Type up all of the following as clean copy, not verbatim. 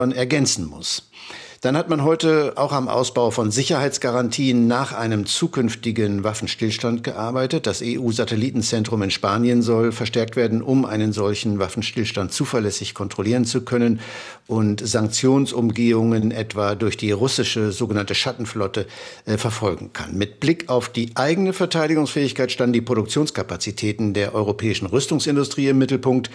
ergänzen muss. Dann hat man heute auch am Ausbau von Sicherheitsgarantien nach einem zukünftigen Waffenstillstand gearbeitet. Das EU-Satellitenzentrum in Spanien soll verstärkt werden, um einen solchen Waffenstillstand zuverlässig kontrollieren zu können und Sanktionsumgehungen etwa durch die russische sogenannte Schattenflotte verfolgen kann. Mit Blick auf die eigene Verteidigungsfähigkeit standen die Produktionskapazitäten der europäischen Rüstungsindustrie im Mittelpunkt.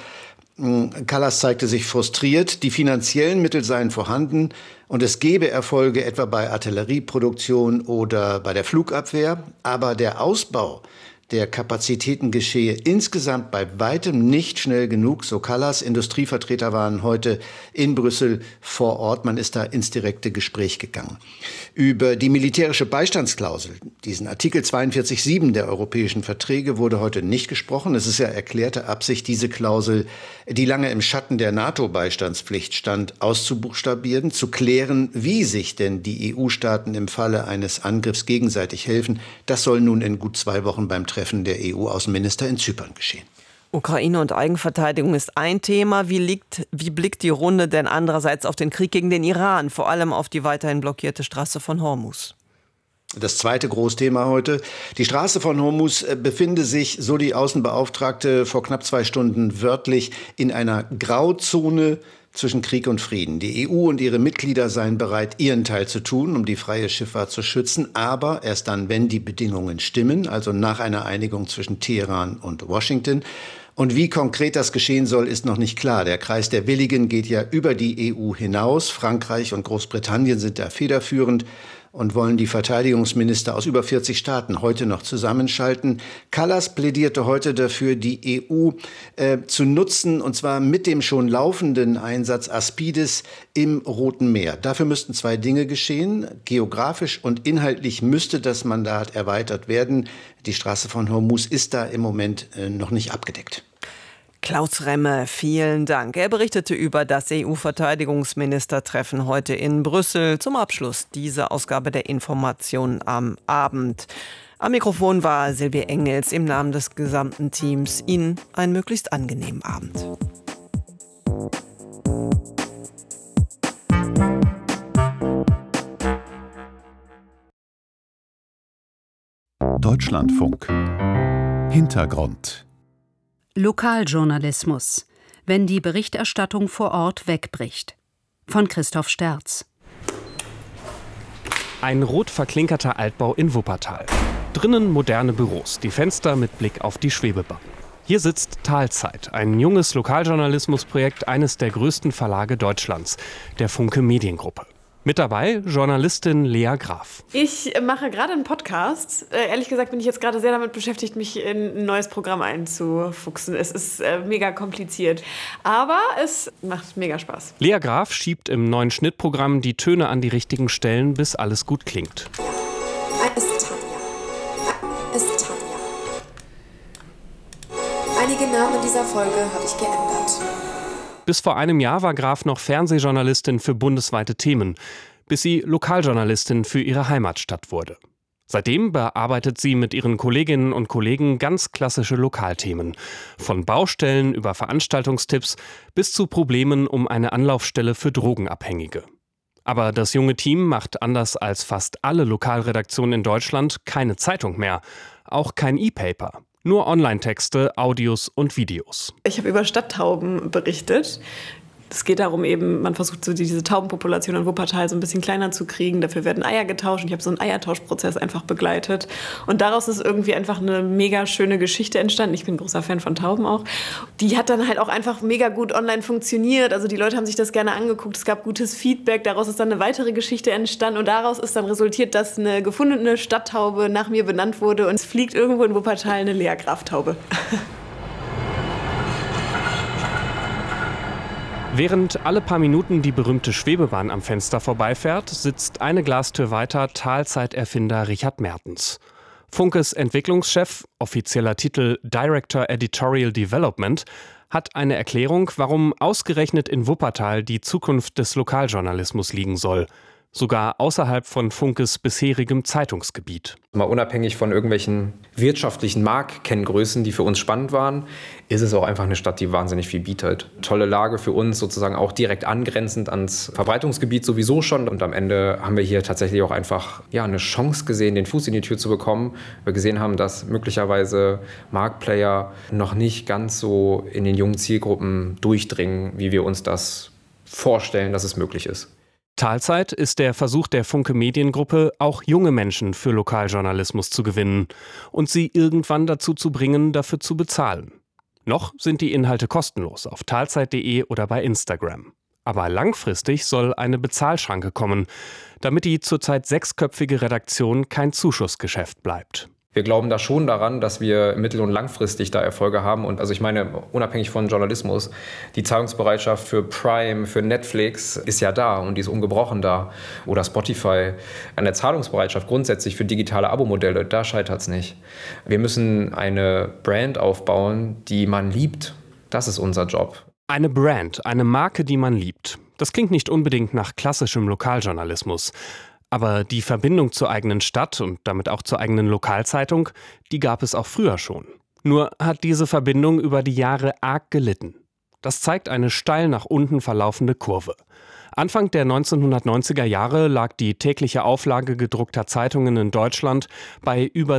Kallas zeigte sich frustriert, die finanziellen Mittel seien vorhanden und es gebe Erfolge etwa bei Artillerieproduktion oder bei der Flugabwehr, aber der Ausbau der Kapazitäten geschehe insgesamt bei weitem nicht schnell genug, so Kallas. Industrievertreter waren heute in Brüssel vor Ort. Man ist da ins direkte Gespräch gegangen. Über die militärische Beistandsklausel, diesen Artikel 42.7 der europäischen Verträge, wurde heute nicht gesprochen. Es ist ja erklärte Absicht, diese Klausel, die lange im Schatten der NATO-Beistandspflicht stand, auszubuchstabieren, zu klären, wie sich denn die EU-Staaten im Falle eines Angriffs gegenseitig helfen. Das soll nun in gut 2 Wochen beim Treffen der EU-Außenminister in Zypern geschehen. Ukraine und Eigenverteidigung ist ein Thema. Wie blickt die Runde denn andererseits auf den Krieg gegen den Iran, vor allem auf die weiterhin blockierte Straße von Hormuz? Das zweite Großthema heute. Die Straße von Hormuz befinde sich, so die Außenbeauftragte vor knapp 2 Stunden, wörtlich in einer Grauzone zwischen Krieg und Frieden. Die EU und ihre Mitglieder seien bereit, ihren Teil zu tun, um die freie Schifffahrt zu schützen, aber erst dann, wenn die Bedingungen stimmen, also nach einer Einigung zwischen Teheran und Washington. Und wie konkret das geschehen soll, ist noch nicht klar. Der Kreis der Willigen geht ja über die EU hinaus. Frankreich und Großbritannien sind da federführend und wollen die Verteidigungsminister aus über 40 Staaten heute noch zusammenschalten. Kallas plädierte heute dafür, die EU zu nutzen, und zwar mit dem schon laufenden Einsatz Aspides im Roten Meer. Dafür müssten 2 Dinge geschehen. Geografisch und inhaltlich müsste das Mandat erweitert werden. Die Straße von Hormuz ist da im Moment noch nicht abgedeckt. Klaus Remme, vielen Dank. Er berichtete über das EU-Verteidigungsministertreffen heute in Brüssel zum Abschluss dieser Ausgabe der Information am Abend. Am Mikrofon war Silvia Engels im Namen des gesamten Teams. Ihnen einen möglichst angenehmen Abend. Deutschlandfunk. Hintergrund. Lokaljournalismus, wenn die Berichterstattung vor Ort wegbricht. Von Christoph Sterz. Ein rot verklinkerter Altbau in Wuppertal. Drinnen moderne Büros, die Fenster mit Blick auf die Schwebebahn. Hier sitzt Talzeit, ein junges Lokaljournalismusprojekt eines der größten Verlage Deutschlands, der Funke Mediengruppe. Mit dabei Journalistin Lea Graf. Ich mache gerade einen Podcast. Ehrlich gesagt bin ich jetzt gerade sehr damit beschäftigt, mich in ein neues Programm einzufuchsen. Es ist mega kompliziert, aber es macht mega Spaß. Lea Graf schiebt im neuen Schnittprogramm die Töne an die richtigen Stellen, bis alles gut klingt. Es ist Tanja. Einige Namen dieser Folge habe ich geändert. Bis vor einem Jahr war Graf noch Fernsehjournalistin für bundesweite Themen, bis sie Lokaljournalistin für ihre Heimatstadt wurde. Seitdem bearbeitet sie mit ihren Kolleginnen und Kollegen ganz klassische Lokalthemen. Von Baustellen über Veranstaltungstipps bis zu Problemen um eine Anlaufstelle für Drogenabhängige. Aber das junge Team macht anders als fast alle Lokalredaktionen in Deutschland keine Zeitung mehr, auch kein E-Paper. Nur Online-Texte, Audios und Videos. Ich habe über Stadttauben berichtet. Es geht darum eben, man versucht so diese Taubenpopulation in Wuppertal so ein bisschen kleiner zu kriegen. Dafür werden Eier getauscht. Ich habe so einen Eiertauschprozess einfach begleitet. Und daraus ist irgendwie einfach eine mega schöne Geschichte entstanden. Ich bin ein großer Fan von Tauben auch. Die hat dann halt auch einfach mega gut online funktioniert. Also die Leute haben sich das gerne angeguckt. Es gab gutes Feedback. Daraus ist dann eine weitere Geschichte entstanden. Und daraus ist dann resultiert, dass eine gefundene Stadttaube nach mir benannt wurde. Und es fliegt irgendwo in Wuppertal eine Lea Graf-Taube. Während alle paar Minuten die berühmte Schwebebahn am Fenster vorbeifährt, sitzt eine Glastür weiter Talzeit-Erfinder Richard Mertens. Funkes Entwicklungschef, offizieller Titel Director Editorial Development, hat eine Erklärung, warum ausgerechnet in Wuppertal die Zukunft des Lokaljournalismus liegen soll. sogar außerhalb von Funkes bisherigem Zeitungsgebiet. Mal unabhängig von irgendwelchen wirtschaftlichen Marktkenngrößen, die für uns spannend waren, ist es auch einfach eine Stadt, die wahnsinnig viel bietet. Tolle Lage für uns, sozusagen auch direkt angrenzend ans Verbreitungsgebiet sowieso schon. Und am Ende haben wir hier tatsächlich auch einfach eine Chance gesehen, den Fuß in die Tür zu bekommen. Wir gesehen haben, dass möglicherweise Marktplayer noch nicht ganz so in den jungen Zielgruppen durchdringen, wie wir uns das vorstellen, dass es möglich ist. Talzeit ist der Versuch der Funke Mediengruppe, auch junge Menschen für Lokaljournalismus zu gewinnen und sie irgendwann dazu zu bringen, dafür zu bezahlen. Noch sind die Inhalte kostenlos auf talzeit.de oder bei Instagram. Aber langfristig soll eine Bezahlschranke kommen, damit die zurzeit 6-köpfige Redaktion kein Zuschussgeschäft bleibt. Wir glauben da schon daran, dass wir mittel- und langfristig da Erfolge haben. Und also ich meine, unabhängig von Journalismus, die Zahlungsbereitschaft für Prime, für Netflix ist ja da und die ist ungebrochen da. Oder Spotify. An der Zahlungsbereitschaft grundsätzlich für digitale Abo-Modelle, da scheitert es nicht. Wir müssen eine Brand aufbauen, die man liebt. Das ist unser Job. Eine Brand, eine Marke, die man liebt. Das klingt nicht unbedingt nach klassischem Lokaljournalismus. Aber die Verbindung zur eigenen Stadt und damit auch zur eigenen Lokalzeitung, die gab es auch früher schon. Nur hat diese Verbindung über die Jahre arg gelitten. Das zeigt eine steil nach unten verlaufende Kurve. Anfang der 1990er Jahre lag die tägliche Auflage gedruckter Zeitungen in Deutschland bei über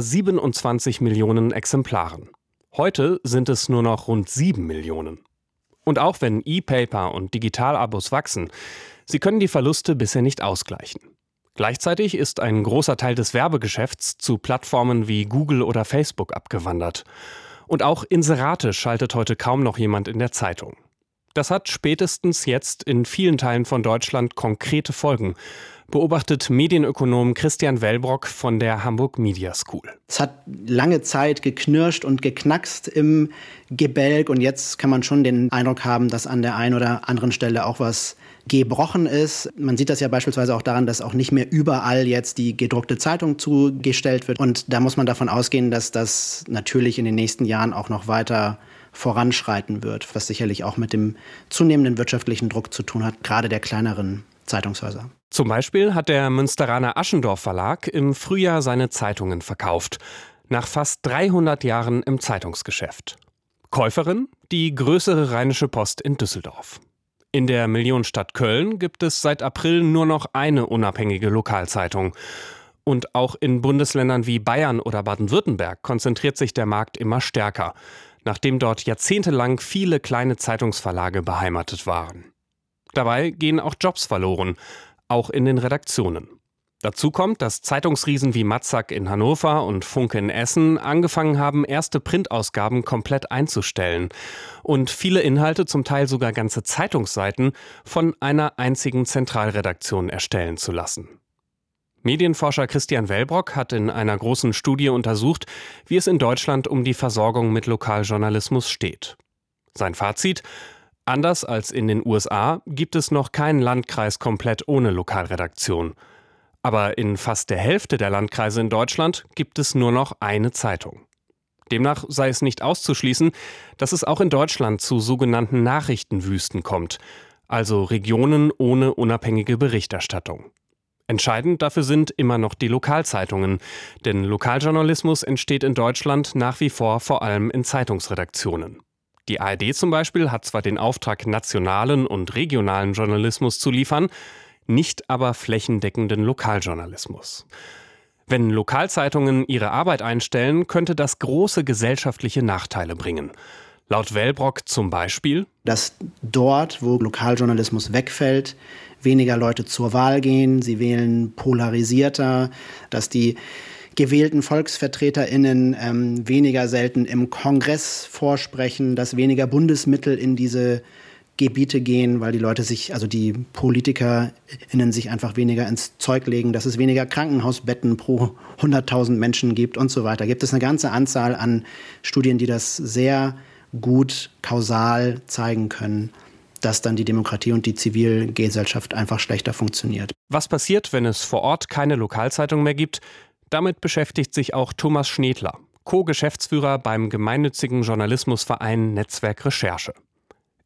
27 Millionen Exemplaren. Heute sind es nur noch rund 7 Millionen. Und auch wenn E-Paper und Digitalabos wachsen, sie können die Verluste bisher nicht ausgleichen. Gleichzeitig ist ein großer Teil des Werbegeschäfts zu Plattformen wie Google oder Facebook abgewandert. Und auch Inserate schaltet heute kaum noch jemand in der Zeitung. Das hat spätestens jetzt in vielen Teilen von Deutschland konkrete Folgen, beobachtet Medienökonom Christian Wellbrock von der Hamburg Media School. Es hat lange Zeit geknirscht und geknackst im Gebälk und jetzt kann man schon den Eindruck haben, dass an der einen oder anderen Stelle auch was gebrochen ist. Man sieht das ja beispielsweise auch daran, dass auch nicht mehr überall jetzt die gedruckte Zeitung zugestellt wird. Und da muss man davon ausgehen, dass das natürlich in den nächsten Jahren auch noch weiter voranschreiten wird, was sicherlich auch mit dem zunehmenden wirtschaftlichen Druck zu tun hat, gerade der kleineren Zeitungshäuser. Zum Beispiel hat der Münsteraner Aschendorff Verlag im Frühjahr seine Zeitungen verkauft. Nach fast 300 Jahren im Zeitungsgeschäft. Käuferin? Die größere Rheinische Post in Düsseldorf. In der Millionenstadt Köln gibt es seit April nur noch eine unabhängige Lokalzeitung. Und auch in Bundesländern wie Bayern oder Baden-Württemberg konzentriert sich der Markt immer stärker, nachdem dort jahrzehntelang viele kleine Zeitungsverlage beheimatet waren. Dabei gehen auch Jobs verloren, auch in den Redaktionen. Dazu kommt, dass Zeitungsriesen wie Matzak in Hannover und Funke in Essen angefangen haben, erste Printausgaben komplett einzustellen und viele Inhalte, zum Teil sogar ganze Zeitungsseiten, von einer einzigen Zentralredaktion erstellen zu lassen. Medienforscher Christian Wellbrock hat in einer großen Studie untersucht, wie es in Deutschland um die Versorgung mit Lokaljournalismus steht. Sein Fazit: Anders als in den USA gibt es noch keinen Landkreis komplett ohne Lokalredaktion. Aber in fast der Hälfte der Landkreise in Deutschland gibt es nur noch eine Zeitung. Demnach sei es nicht auszuschließen, dass es auch in Deutschland zu sogenannten Nachrichtenwüsten kommt, also Regionen ohne unabhängige Berichterstattung. Entscheidend dafür sind immer noch die Lokalzeitungen, denn Lokaljournalismus entsteht in Deutschland nach wie vor allem in Zeitungsredaktionen. Die ARD zum Beispiel hat zwar den Auftrag, nationalen und regionalen Journalismus zu liefern, nicht aber flächendeckenden Lokaljournalismus. Wenn Lokalzeitungen ihre Arbeit einstellen, könnte das große gesellschaftliche Nachteile bringen. Laut Wellbrock zum Beispiel, dass dort, wo Lokaljournalismus wegfällt, weniger Leute zur Wahl gehen, sie wählen polarisierter, dass die gewählten VolksvertreterInnen weniger selten im Kongress vorsprechen, dass weniger Bundesmittel in diese Gebiete gehen, weil die Leute die PolitikerInnen sich einfach weniger ins Zeug legen, dass es weniger Krankenhausbetten pro 100.000 Menschen gibt und so weiter. Gibt es eine ganze Anzahl an Studien, die das sehr gut kausal zeigen können, dass dann die Demokratie und die Zivilgesellschaft einfach schlechter funktioniert. Was passiert, wenn es vor Ort keine Lokalzeitung mehr gibt? Damit beschäftigt sich auch Thomas Schnedler, Co-Geschäftsführer beim gemeinnützigen Journalismusverein Netzwerk Recherche.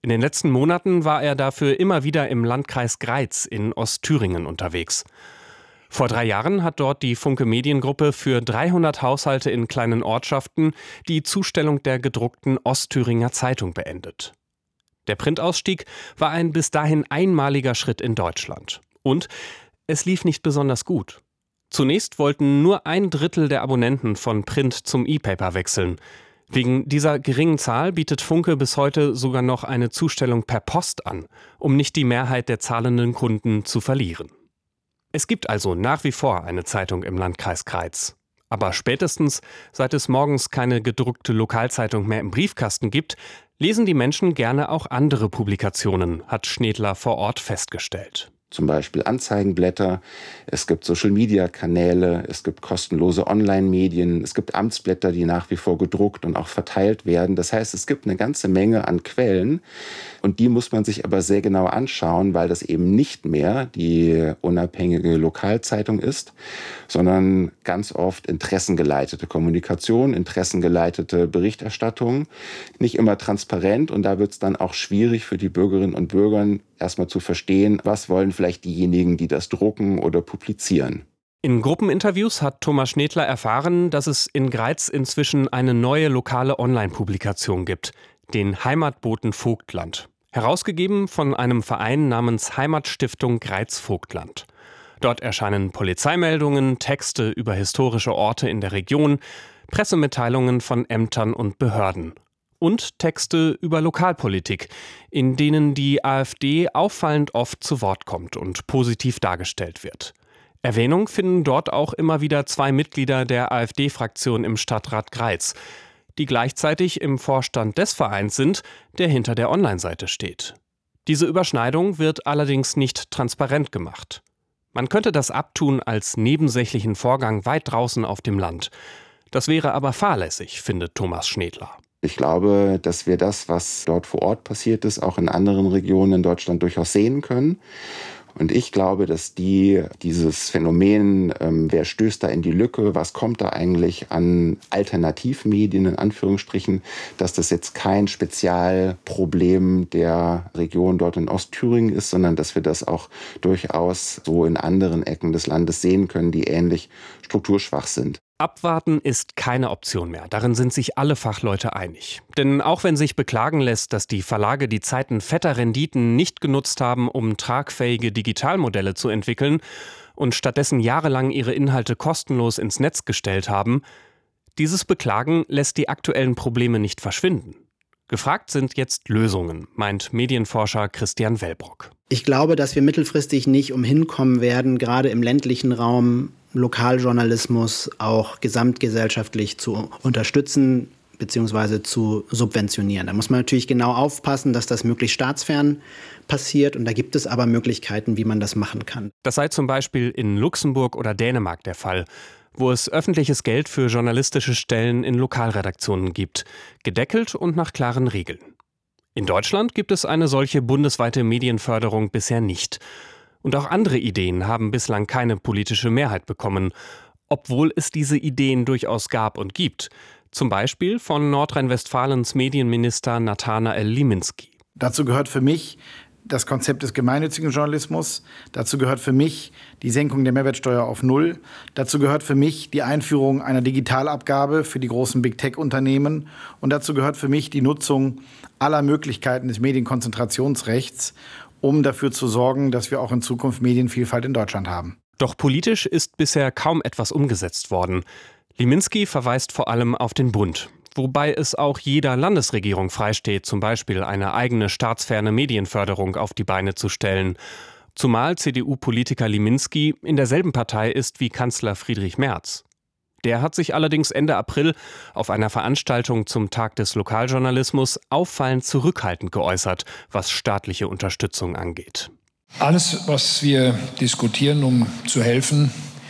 In den letzten Monaten war er dafür immer wieder im Landkreis Greiz in Ostthüringen unterwegs. Vor 3 Jahren hat dort die Funke Mediengruppe für 300 Haushalte in kleinen Ortschaften die Zustellung der gedruckten Ostthüringer Zeitung beendet. Der Printausstieg war ein bis dahin einmaliger Schritt in Deutschland. Und es lief nicht besonders gut. Zunächst wollten nur 1/3 der Abonnenten von Print zum E-Paper wechseln. Wegen dieser geringen Zahl bietet Funke bis heute sogar noch eine Zustellung per Post an, um nicht die Mehrheit der zahlenden Kunden zu verlieren. Es gibt also nach wie vor eine Zeitung im Landkreis Greiz. Aber spätestens, seit es morgens keine gedruckte Lokalzeitung mehr im Briefkasten gibt, lesen die Menschen gerne auch andere Publikationen, hat Schnedler vor Ort festgestellt. Zum Beispiel Anzeigenblätter, es gibt Social-Media-Kanäle, es gibt kostenlose Online-Medien, es gibt Amtsblätter, die nach wie vor gedruckt und auch verteilt werden. Das heißt, es gibt eine ganze Menge an Quellen und die muss man sich aber sehr genau anschauen, weil das eben nicht mehr die unabhängige Lokalzeitung ist, sondern ganz oft interessengeleitete Kommunikation, interessengeleitete Berichterstattung, nicht immer transparent und da wird es dann auch schwierig für die Bürgerinnen und Bürger, erstmal zu verstehen, was wollen vielleicht diejenigen, die das drucken oder publizieren. In Gruppeninterviews hat Thomas Schnedler erfahren, dass es in Greiz inzwischen eine neue lokale Online-Publikation gibt, den Heimatboten Vogtland. Herausgegeben von einem Verein namens Heimatstiftung Greiz Vogtland. Dort erscheinen Polizeimeldungen, Texte über historische Orte in der Region, Pressemitteilungen von Ämtern und Behörden. Und Texte über Lokalpolitik, in denen die AfD auffallend oft zu Wort kommt und positiv dargestellt wird. Erwähnung finden dort auch immer wieder 2 Mitglieder der AfD-Fraktion im Stadtrat Greiz, die gleichzeitig im Vorstand des Vereins sind, der hinter der Online-Seite steht. Diese Überschneidung wird allerdings nicht transparent gemacht. Man könnte das abtun als nebensächlichen Vorgang weit draußen auf dem Land. Das wäre aber fahrlässig, findet Thomas Schnedler. Ich glaube, dass wir das, was dort vor Ort passiert ist, auch in anderen Regionen in Deutschland durchaus sehen können. Und ich glaube, dass dieses Phänomen, wer stößt da in die Lücke, was kommt da eigentlich an Alternativmedien in Anführungsstrichen, dass das jetzt kein Spezialproblem der Region dort in Ostthüringen ist, sondern dass wir das auch durchaus so in anderen Ecken des Landes sehen können, die ähnlich strukturschwach sind. Abwarten ist keine Option mehr. Darin sind sich alle Fachleute einig. Denn auch wenn sich beklagen lässt, dass die Verlage die Zeiten fetter Renditen nicht genutzt haben, um tragfähige Digitalmodelle zu entwickeln und stattdessen jahrelang ihre Inhalte kostenlos ins Netz gestellt haben, dieses Beklagen lässt die aktuellen Probleme nicht verschwinden. Gefragt sind jetzt Lösungen, meint Medienforscher Christian Wellbrock. Ich glaube, dass wir mittelfristig nicht umhin kommen werden, gerade im ländlichen Raum Lokaljournalismus auch gesamtgesellschaftlich zu unterstützen bzw. zu subventionieren. Da muss man natürlich genau aufpassen, dass das möglichst staatsfern passiert. Und da gibt es aber Möglichkeiten, wie man das machen kann. Das sei zum Beispiel in Luxemburg oder Dänemark der Fall, wo es öffentliches Geld für journalistische Stellen in Lokalredaktionen gibt, gedeckelt und nach klaren Regeln. In Deutschland gibt es eine solche bundesweite Medienförderung bisher nicht. Und auch andere Ideen haben bislang keine politische Mehrheit bekommen, obwohl es diese Ideen durchaus gab und gibt. Zum Beispiel von Nordrhein-Westfalens Medienminister Nathanael Liminski. Dazu gehört für mich das Konzept des gemeinnützigen Journalismus. Dazu gehört für mich die Senkung der Mehrwertsteuer auf 0. Dazu gehört für mich die Einführung einer Digitalabgabe für die großen Big-Tech-Unternehmen. Und dazu gehört für mich die Nutzung aller Möglichkeiten des Medienkonzentrationsrechts, um dafür zu sorgen, dass wir auch in Zukunft Medienvielfalt in Deutschland haben. Doch politisch ist bisher kaum etwas umgesetzt worden. Liminski verweist vor allem auf den Bund, wobei es auch jeder Landesregierung freisteht, zum Beispiel eine eigene staatsferne Medienförderung auf die Beine zu stellen. Zumal CDU-Politiker Liminski in derselben Partei ist wie Kanzler Friedrich Merz. Der hat sich allerdings Ende April auf einer Veranstaltung zum Tag des Lokaljournalismus auffallend zurückhaltend geäußert, was staatliche Unterstützung angeht. Alles, was wir diskutieren, um zu helfen,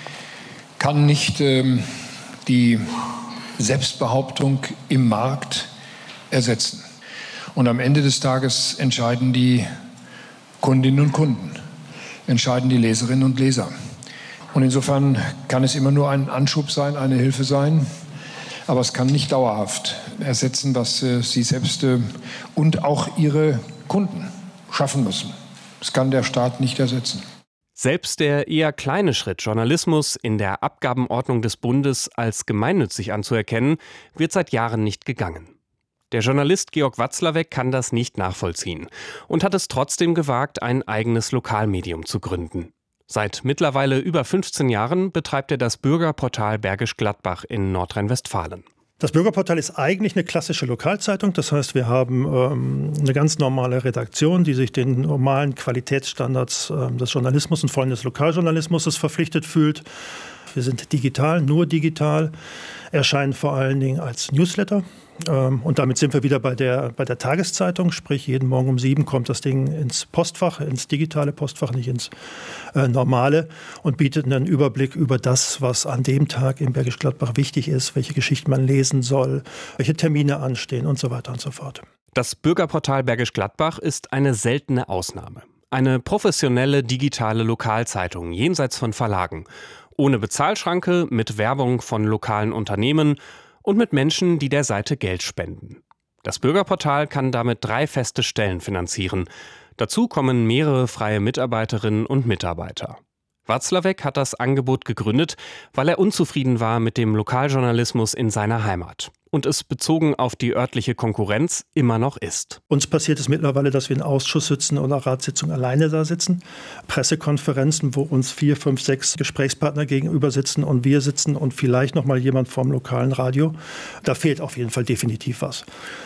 kann nicht die Selbstbehauptung im Markt ersetzen. Und am Ende des Tages entscheiden die Kundinnen und Kunden, entscheiden die Leserinnen und Leser. Und insofern kann es immer nur ein Anschub sein, eine Hilfe sein. Aber es kann nicht dauerhaft ersetzen, was Sie selbst und auch Ihre Kunden schaffen müssen. Das kann der Staat nicht ersetzen. Selbst der eher kleine Schritt, Journalismus in der Abgabenordnung des Bundes als gemeinnützig anzuerkennen, wird seit Jahren nicht gegangen. Der Journalist Georg Watzlawick kann das nicht nachvollziehen und hat es trotzdem gewagt, ein eigenes Lokalmedium zu gründen. Seit mittlerweile über 15 Jahren betreibt er das Bürgerportal Bergisch Gladbach in Nordrhein-Westfalen. Das Bürgerportal ist eigentlich eine klassische Lokalzeitung. Das heißt, wir haben eine ganz normale Redaktion, die sich den normalen Qualitätsstandards des Journalismus und vor allem des Lokaljournalismus verpflichtet fühlt. Wir sind digital, nur digital, erscheinen vor allen Dingen als Newsletter. Und damit sind wir wieder bei der Tageszeitung, sprich jeden Morgen um 7 kommt das Ding ins Postfach, ins digitale Postfach, nicht ins normale und bietet einen Überblick über das, was an dem Tag in Bergisch Gladbach wichtig ist, welche Geschichten man lesen soll, welche Termine anstehen und so weiter und so fort. Das Bürgerportal Bergisch Gladbach ist eine seltene Ausnahme. Eine professionelle digitale Lokalzeitung jenseits von Verlagen. Ohne Bezahlschranke, mit Werbung von lokalen Unternehmen und mit Menschen, die der Seite Geld spenden. Das Bürgerportal kann damit 3 feste Stellen finanzieren. Dazu kommen mehrere freie Mitarbeiterinnen und Mitarbeiter. Watzlawick hat das Angebot gegründet, weil er unzufrieden war mit dem Lokaljournalismus in seiner Heimat und es bezogen auf die örtliche Konkurrenz immer noch ist. Uns passiert es mittlerweile, dass wir in Ausschuss sitzen oder Ratssitzungen alleine da sitzen. Pressekonferenzen, wo uns 4, 5, 6 Gesprächspartner gegenüber sitzen und wir sitzen und vielleicht noch mal jemand vom lokalen Radio. Da fehlt auf jeden Fall definitiv was.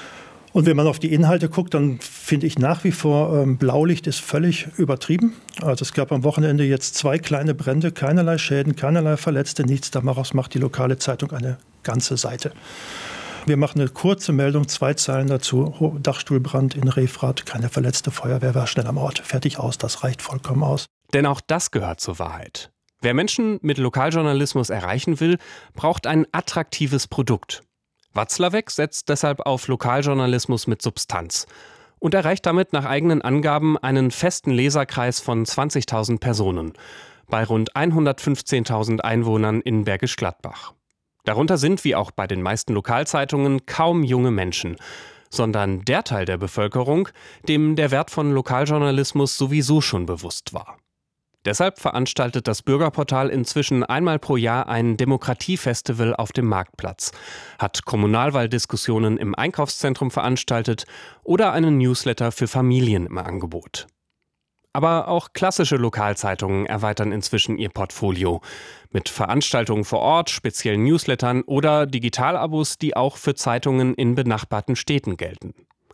Und wenn man auf die Inhalte guckt, dann finde ich nach wie vor, Blaulicht ist völlig übertrieben. Also es gab am Wochenende jetzt 2 kleine Brände, keinerlei Schäden, keinerlei Verletzte, nichts. Daraus macht die lokale Zeitung eine ganze Seite. Wir machen eine kurze Meldung, 2 Zeilen dazu. Dachstuhlbrand in Refrath, keine verletzte, Feuerwehr war schnell am Ort. Fertig aus, das reicht vollkommen aus. Denn auch das gehört zur Wahrheit. Wer Menschen mit Lokaljournalismus erreichen will, braucht ein attraktives Produkt. Watzlawick setzt deshalb auf Lokaljournalismus mit Substanz und erreicht damit nach eigenen Angaben einen festen Leserkreis von 20.000 Personen bei rund 115.000 Einwohnern in Bergisch Gladbach. Darunter sind, wie auch bei den meisten Lokalzeitungen, kaum junge Menschen, sondern der Teil der Bevölkerung, dem der Wert von Lokaljournalismus sowieso schon bewusst war. Deshalb veranstaltet das Bürgerportal inzwischen einmal pro Jahr ein Demokratiefestival auf dem Marktplatz, hat Kommunalwahldiskussionen im Einkaufszentrum veranstaltet oder einen Newsletter für Familien im Angebot. Aber auch klassische Lokalzeitungen erweitern inzwischen ihr Portfolio mit Veranstaltungen vor Ort, speziellen Newslettern oder Digitalabos, die auch für Zeitungen in benachbarten Städten gelten.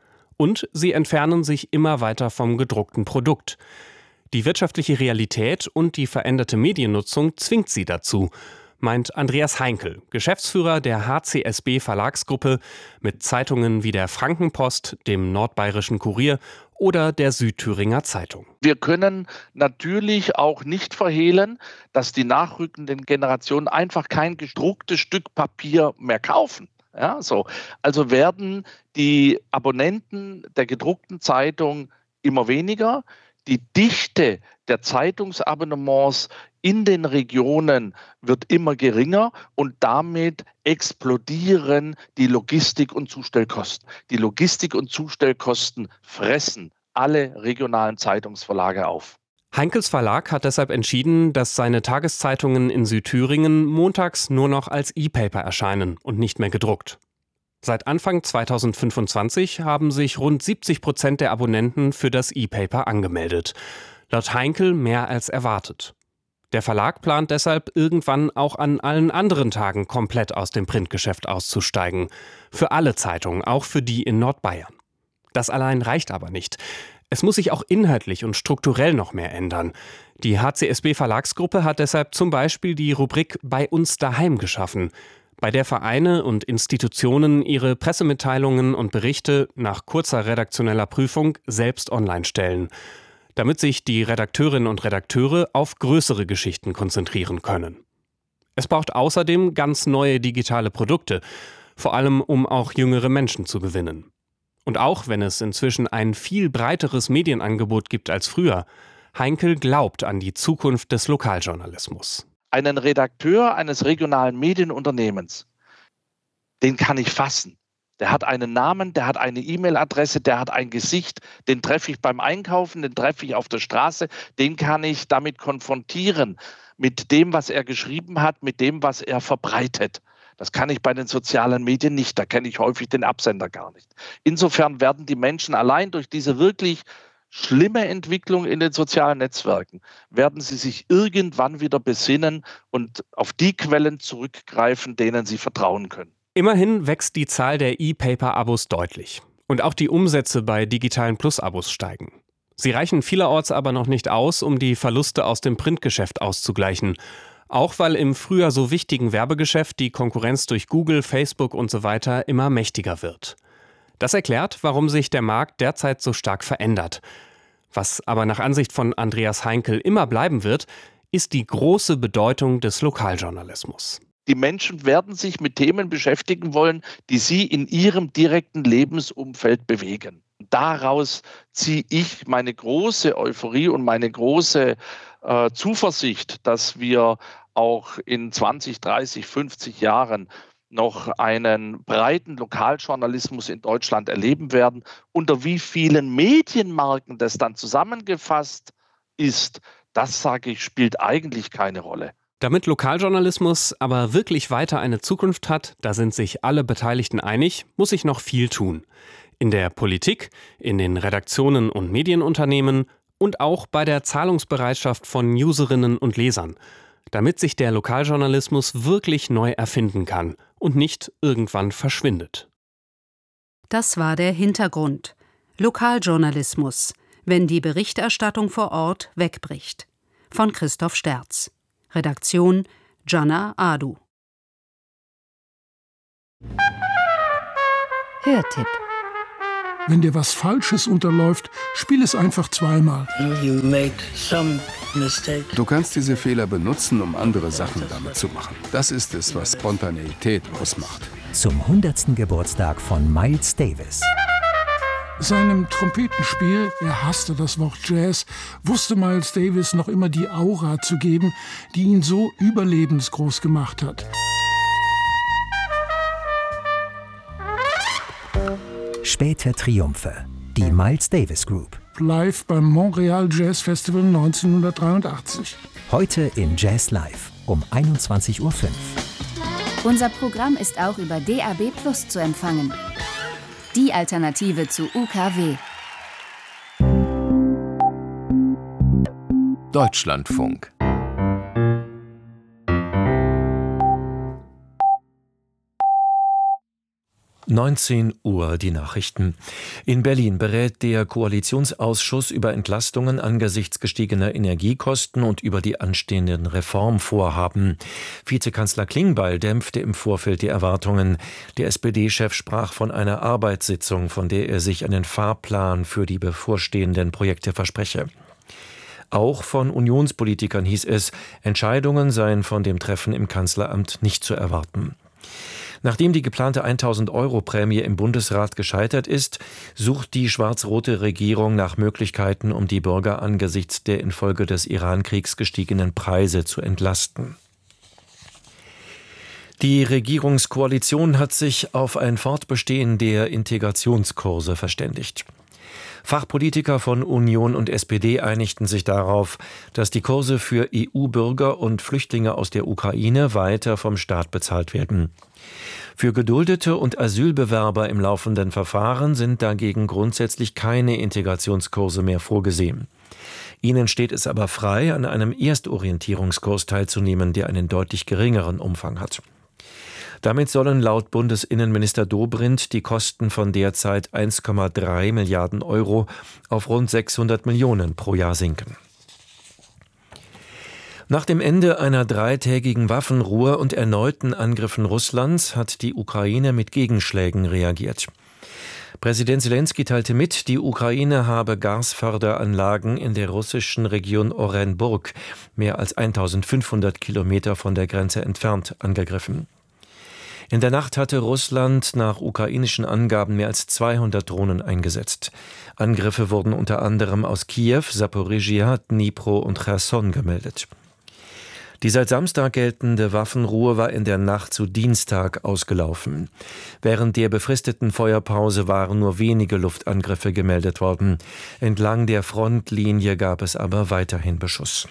Und sie entfernen sich immer weiter vom gedruckten Produkt. Die wirtschaftliche Realität und die veränderte Mediennutzung zwingt sie dazu, meint Andreas Heinkel, Geschäftsführer der HCSB Verlagsgruppe mit Zeitungen wie der Frankenpost, dem Nordbayerischen Kurier oder der Südthüringer Zeitung. Wir können natürlich auch nicht verhehlen, dass die nachrückenden Generationen einfach kein gedrucktes Stück Papier mehr kaufen. Ja, so. Also werden die Abonnenten der gedruckten Zeitung immer weniger. Die Dichte der Zeitungsabonnements in den Regionen wird immer geringer und damit explodieren die Logistik- und Zustellkosten. Die Logistik- und Zustellkosten fressen alle regionalen Zeitungsverlage auf. Heinkels Verlag hat deshalb entschieden, dass seine Tageszeitungen in Südthüringen montags nur noch als E-Paper erscheinen und nicht mehr gedruckt. Seit Anfang 2025 haben sich rund 70% der Abonnenten für das E-Paper angemeldet. Laut Heinkel mehr als erwartet. Der Verlag plant deshalb, irgendwann auch an allen anderen Tagen komplett aus dem Printgeschäft auszusteigen. Für alle Zeitungen, auch für die in Nordbayern. Das allein reicht aber nicht. Es muss sich auch inhaltlich und strukturell noch mehr ändern. Die HCSB Verlagsgruppe hat deshalb zum Beispiel die Rubrik Bei uns daheim geschaffen, bei der Vereine und Institutionen ihre Pressemitteilungen und Berichte nach kurzer redaktioneller Prüfung selbst online stellen, damit sich die Redakteurinnen und Redakteure auf größere Geschichten konzentrieren können. Es braucht außerdem ganz neue digitale Produkte, vor allem um auch jüngere Menschen zu gewinnen. Und auch wenn es inzwischen ein viel breiteres Medienangebot gibt als früher, Heinkel glaubt an die Zukunft des Lokaljournalismus. Einen Redakteur eines regionalen Medienunternehmens, den kann ich fassen. Der hat einen Namen, der hat eine E-Mail-Adresse, der hat ein Gesicht, den treffe ich beim Einkaufen, den treffe ich auf der Straße, den kann ich damit konfrontieren, mit dem, was er geschrieben hat, mit dem, was er verbreitet. Das kann ich bei den sozialen Medien nicht, da kenne ich häufig den Absender gar nicht. Insofern werden die Menschen allein durch diese wirklich schlimme Entwicklung in den sozialen Netzwerken, werden sie sich irgendwann wieder besinnen und auf die Quellen zurückgreifen, denen sie vertrauen können. Immerhin wächst die Zahl der E-Paper-Abos deutlich. Und auch die Umsätze bei digitalen Plus-Abos steigen. Sie reichen vielerorts aber noch nicht aus, um die Verluste aus dem Printgeschäft auszugleichen. Auch weil im früher so wichtigen Werbegeschäft die Konkurrenz durch Google, Facebook und so weiter immer mächtiger wird. Das erklärt, warum sich der Markt derzeit so stark verändert. Was aber nach Ansicht von Andreas Heinkel immer bleiben wird, ist die große Bedeutung des Lokaljournalismus. Die Menschen werden sich mit Themen beschäftigen wollen, die sie in ihrem direkten Lebensumfeld bewegen. Daraus ziehe ich meine große Euphorie und meine große Zuversicht, dass wir auch in 20, 30, 50 Jahren noch einen breiten Lokaljournalismus in Deutschland erleben werden. Unter wie vielen Medienmarken das dann zusammengefasst ist, das, sage ich, spielt eigentlich keine Rolle. Damit Lokaljournalismus aber wirklich weiter eine Zukunft hat, da sind sich alle Beteiligten einig, muss sich noch viel tun. In der Politik, in den Redaktionen und Medienunternehmen und auch bei der Zahlungsbereitschaft von Userinnen und Lesern, damit sich der Lokaljournalismus wirklich neu erfinden kann und nicht irgendwann verschwindet. Das war der Hintergrund. Lokaljournalismus, wenn die Berichterstattung vor Ort wegbricht. Von Christoph Sterz. Redaktion Jana Adu. Hörtipp. Wenn dir was Falsches unterläuft, spiel es einfach zweimal. Du kannst diese Fehler benutzen, um andere Sachen damit zu machen. Das ist es, was Spontaneität ausmacht. Zum 100. Geburtstag von Miles Davis. Seinem Trompetenspiel, er hasste das Wort Jazz, wusste Miles Davis noch immer die Aura zu geben, die ihn so überlebensgroß gemacht hat. Späte Triumphe. Die Miles Davis Group. Live beim Montreal Jazz Festival 1983. Heute in Jazz Live um 21:05 Uhr. Unser Programm ist auch über DAB+ zu empfangen. Die Alternative zu UKW. Deutschlandfunk. Uhr die Nachrichten. In Berlin berät der Koalitionsausschuss über Entlastungen angesichts gestiegener Energiekosten und über die anstehenden Reformvorhaben. Vizekanzler Klingbeil dämpfte im Vorfeld die Erwartungen. Der SPD-Chef sprach von einer Arbeitssitzung, von der er sich einen Fahrplan für die bevorstehenden Projekte verspreche. Auch von Unionspolitikern hieß es, Entscheidungen seien von dem Treffen im Kanzleramt nicht zu erwarten. Nachdem die geplante 1.000-Euro-Prämie im Bundesrat gescheitert ist, sucht die schwarz-rote Regierung nach Möglichkeiten, um die Bürger angesichts der infolge des Iran-Kriegs gestiegenen Preise zu entlasten. Die Regierungskoalition hat sich auf ein Fortbestehen der Integrationskurse verständigt. Fachpolitiker von Union und SPD einigten sich darauf, dass die Kurse für EU-Bürger und Flüchtlinge aus der Ukraine weiter vom Staat bezahlt werden. Für Geduldete und Asylbewerber im laufenden Verfahren sind dagegen grundsätzlich keine Integrationskurse mehr vorgesehen. Ihnen steht es aber frei, an einem Erstorientierungskurs teilzunehmen, der einen deutlich geringeren Umfang hat. Damit sollen laut Bundesinnenminister Dobrindt die Kosten von derzeit 1,3 Milliarden Euro auf rund 600 Millionen pro Jahr sinken. Nach dem Ende einer 3-tägigen Waffenruhe und erneuten Angriffen Russlands hat die Ukraine mit Gegenschlägen reagiert. Präsident Selenskyj teilte mit, die Ukraine habe Gasförderanlagen in der russischen Region Orenburg, mehr als 1500 Kilometer von der Grenze entfernt, angegriffen. In der Nacht hatte Russland nach ukrainischen Angaben mehr als 200 Drohnen eingesetzt. Angriffe wurden unter anderem aus Kiew, Saporizhia, Dnipro und Cherson gemeldet. Die seit Samstag geltende Waffenruhe war in der Nacht zu Dienstag ausgelaufen. Während der befristeten Feuerpause waren nur wenige Luftangriffe gemeldet worden. Entlang der Frontlinie gab es aber weiterhin Beschuss.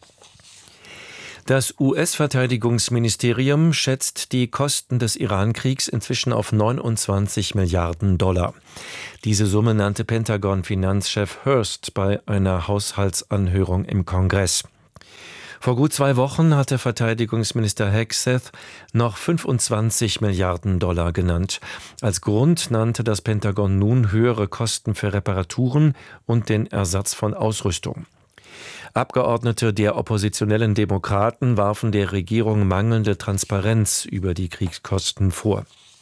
Das US-Verteidigungsministerium schätzt die Kosten des Iran-Kriegs inzwischen auf 29 Milliarden $. Diese Summe nannte Pentagon-Finanzchef Hurst bei einer Haushaltsanhörung im Kongress. Vor gut 2 Wochen hatte Verteidigungsminister Hegseth noch 25 Milliarden $ genannt. Als Grund nannte das Pentagon nun höhere Kosten für Reparaturen und den Ersatz von Ausrüstung. Abgeordnete der oppositionellen Demokraten warfen der Regierung mangelnde Transparenz über die Kriegskosten vor.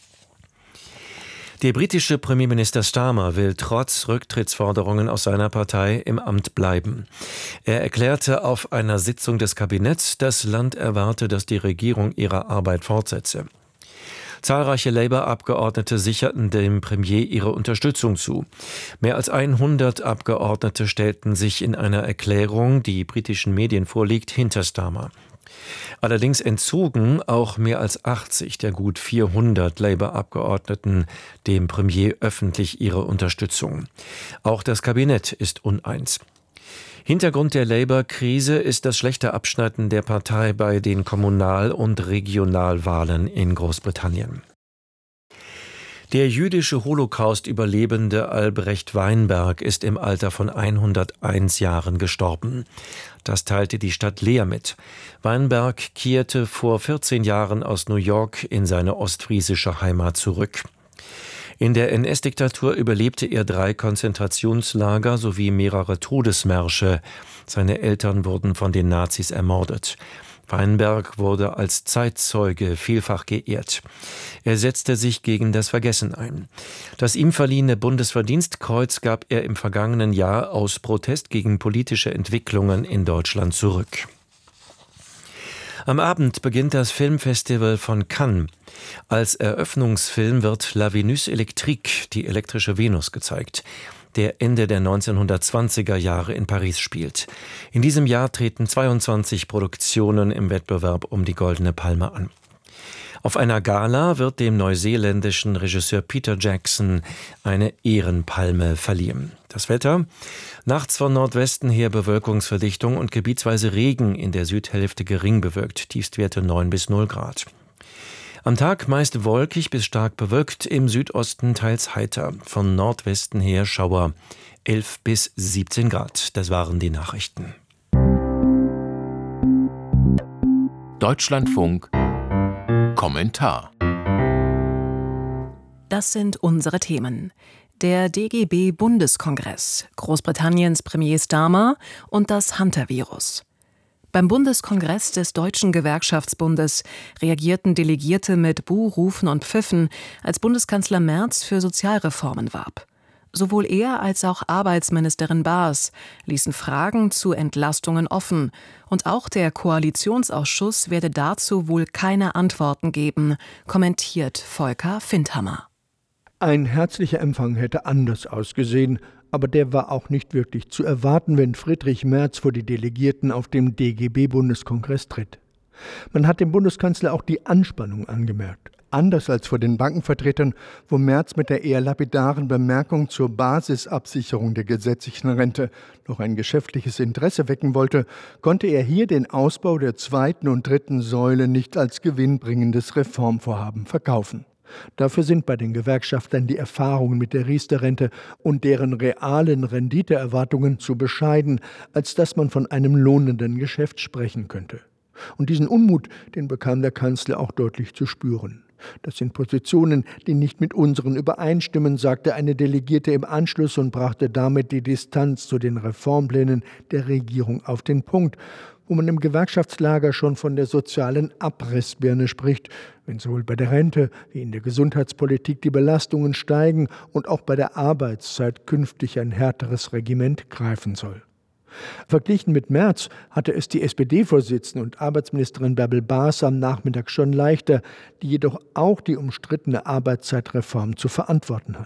Der britische Premierminister Starmer will trotz Rücktrittsforderungen aus seiner Partei im Amt bleiben. Er erklärte auf einer Sitzung des Kabinetts, das Land erwarte, dass die Regierung ihre Arbeit fortsetze. Zahlreiche Labour-Abgeordnete sicherten dem Premier ihre Unterstützung zu. Mehr als 100 Abgeordnete stellten sich in einer Erklärung, die britischen Medien vorliegt, hinter Starmer. Allerdings entzogen auch mehr als 80 der gut 400 Labour-Abgeordneten dem Premier öffentlich ihre Unterstützung. Auch das Kabinett ist uneins. Hintergrund der Labour-Krise ist das schlechte Abschneiden der Partei bei den Kommunal- und Regionalwahlen in Großbritannien. Der jüdische Holocaust-Überlebende Albrecht Weinberg ist im Alter von 101 Jahren gestorben. Das teilte die Stadt Leer mit. Weinberg kehrte vor 14 Jahren aus New York in seine ostfriesische Heimat zurück. In der NS-Diktatur überlebte er 3 Konzentrationslager sowie mehrere Todesmärsche. Seine Eltern wurden von den Nazis ermordet. Weinberg wurde als Zeitzeuge vielfach geehrt. Er setzte sich gegen das Vergessen ein. Das ihm verliehene Bundesverdienstkreuz gab er im vergangenen Jahr aus Protest gegen politische Entwicklungen in Deutschland zurück. Am Abend beginnt das Filmfestival von Cannes. Als Eröffnungsfilm wird La Venus Electrique, die elektrische Venus, gezeigt, der Ende der 1920er Jahre in Paris spielt. In diesem Jahr treten 22 Produktionen im Wettbewerb um die Goldene Palme an. Auf einer Gala wird dem neuseeländischen Regisseur Peter Jackson eine Ehrenpalme verliehen. Das Wetter? Nachts von Nordwesten her Bewölkungsverdichtung und gebietsweise Regen, in der Südhälfte gering bewölkt, Tiefstwerte 9 bis 0 Grad. Am Tag meist wolkig bis stark bewölkt, im Südosten teils heiter, von Nordwesten her Schauer, 11 bis 17 Grad. Das waren die Nachrichten. Deutschlandfunk Kommentar. Das sind unsere Themen. Der DGB-Bundeskongress, Großbritanniens Premier Starmer und das Hunter-Virus. Beim Bundeskongress des Deutschen Gewerkschaftsbundes reagierten Delegierte mit Buhrufen und Pfiffen, als Bundeskanzler Merz für Sozialreformen warb. Sowohl er als auch Arbeitsministerin Baas ließen Fragen zu Entlastungen offen. Und auch der Koalitionsausschuss werde dazu wohl keine Antworten geben, kommentiert Volker Findhammer. Ein herzlicher Empfang hätte anders ausgesehen, aber der war auch nicht wirklich zu erwarten, wenn Friedrich Merz vor die Delegierten auf dem DGB-Bundeskongress tritt. Man hat dem Bundeskanzler auch die Anspannung angemerkt. Anders als vor den Bankenvertretern, wo Merz mit der eher lapidaren Bemerkung zur Basisabsicherung der gesetzlichen Rente noch ein geschäftliches Interesse wecken wollte, konnte er hier den Ausbau der 2. und 3. Säule nicht als gewinnbringendes Reformvorhaben verkaufen. Dafür sind bei den Gewerkschaftern die Erfahrungen mit der Riester-Rente und deren realen Renditeerwartungen zu bescheiden, als dass man von einem lohnenden Geschäft sprechen könnte. Und diesen Unmut, den bekam der Kanzler auch deutlich zu spüren. Das sind Positionen, die nicht mit unseren übereinstimmen, sagte eine Delegierte im Anschluss und brachte damit die Distanz zu den Reformplänen der Regierung auf den Punkt, wo man im Gewerkschaftslager schon von der sozialen Abrissbirne spricht, wenn sowohl bei der Rente wie in der Gesundheitspolitik die Belastungen steigen und auch bei der Arbeitszeit künftig ein härteres Regiment greifen soll. Verglichen mit Merz hatte es die SPD-Vorsitzende und Arbeitsministerin Bärbel Baas am Nachmittag schon leichter, die jedoch auch die umstrittene Arbeitszeitreform zu verantworten hat.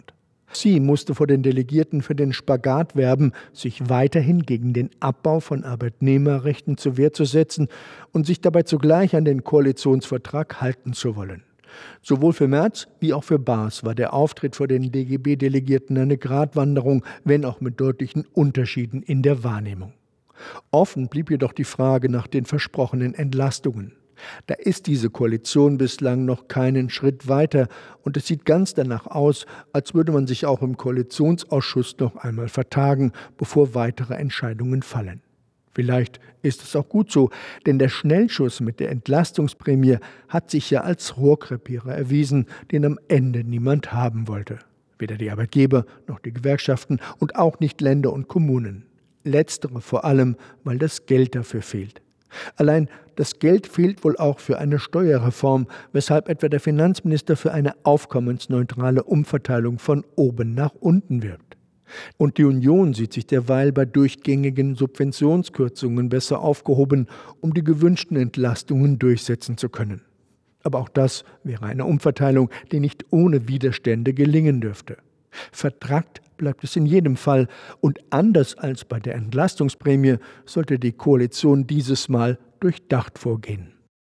Sie musste vor den Delegierten für den Spagat werben, sich weiterhin gegen den Abbau von Arbeitnehmerrechten zur Wehr zu setzen und sich dabei zugleich an den Koalitionsvertrag halten zu wollen. Sowohl für Merz wie auch für Baas war der Auftritt vor den DGB-Delegierten eine Gratwanderung, wenn auch mit deutlichen Unterschieden in der Wahrnehmung. Offen blieb jedoch die Frage nach den versprochenen Entlastungen. Da ist diese Koalition bislang noch keinen Schritt weiter und es sieht ganz danach aus, als würde man sich auch im Koalitionsausschuss noch einmal vertagen, bevor weitere Entscheidungen fallen. Vielleicht ist es auch gut so, denn der Schnellschuss mit der Entlastungsprämie hat sich ja als Rohrkrepierer erwiesen, den am Ende niemand haben wollte. Weder die Arbeitgeber noch die Gewerkschaften und auch nicht Länder und Kommunen. Letztere vor allem, weil das Geld dafür fehlt. Allein das Geld fehlt wohl auch für eine Steuerreform, weshalb etwa der Finanzminister für eine aufkommensneutrale Umverteilung von oben nach unten wirbt. Und die Union sieht sich derweil bei durchgängigen Subventionskürzungen besser aufgehoben, um die gewünschten Entlastungen durchsetzen zu können. Aber auch das wäre eine Umverteilung, die nicht ohne Widerstände gelingen dürfte. Vertrackt bleibt es in jedem Fall und anders als bei der Entlastungsprämie sollte die Koalition dieses Mal durchdacht vorgehen.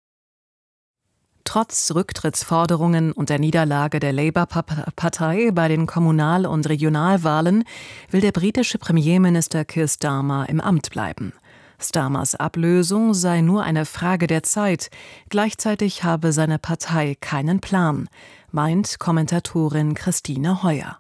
Trotz Rücktrittsforderungen und der Niederlage der Labour-Partei bei den Kommunal- und Regionalwahlen will der britische Premierminister Keir Starmer im Amt bleiben. Starmers Ablösung sei nur eine Frage der Zeit. Gleichzeitig habe seine Partei keinen Plan, meint Kommentatorin Christine Heuer.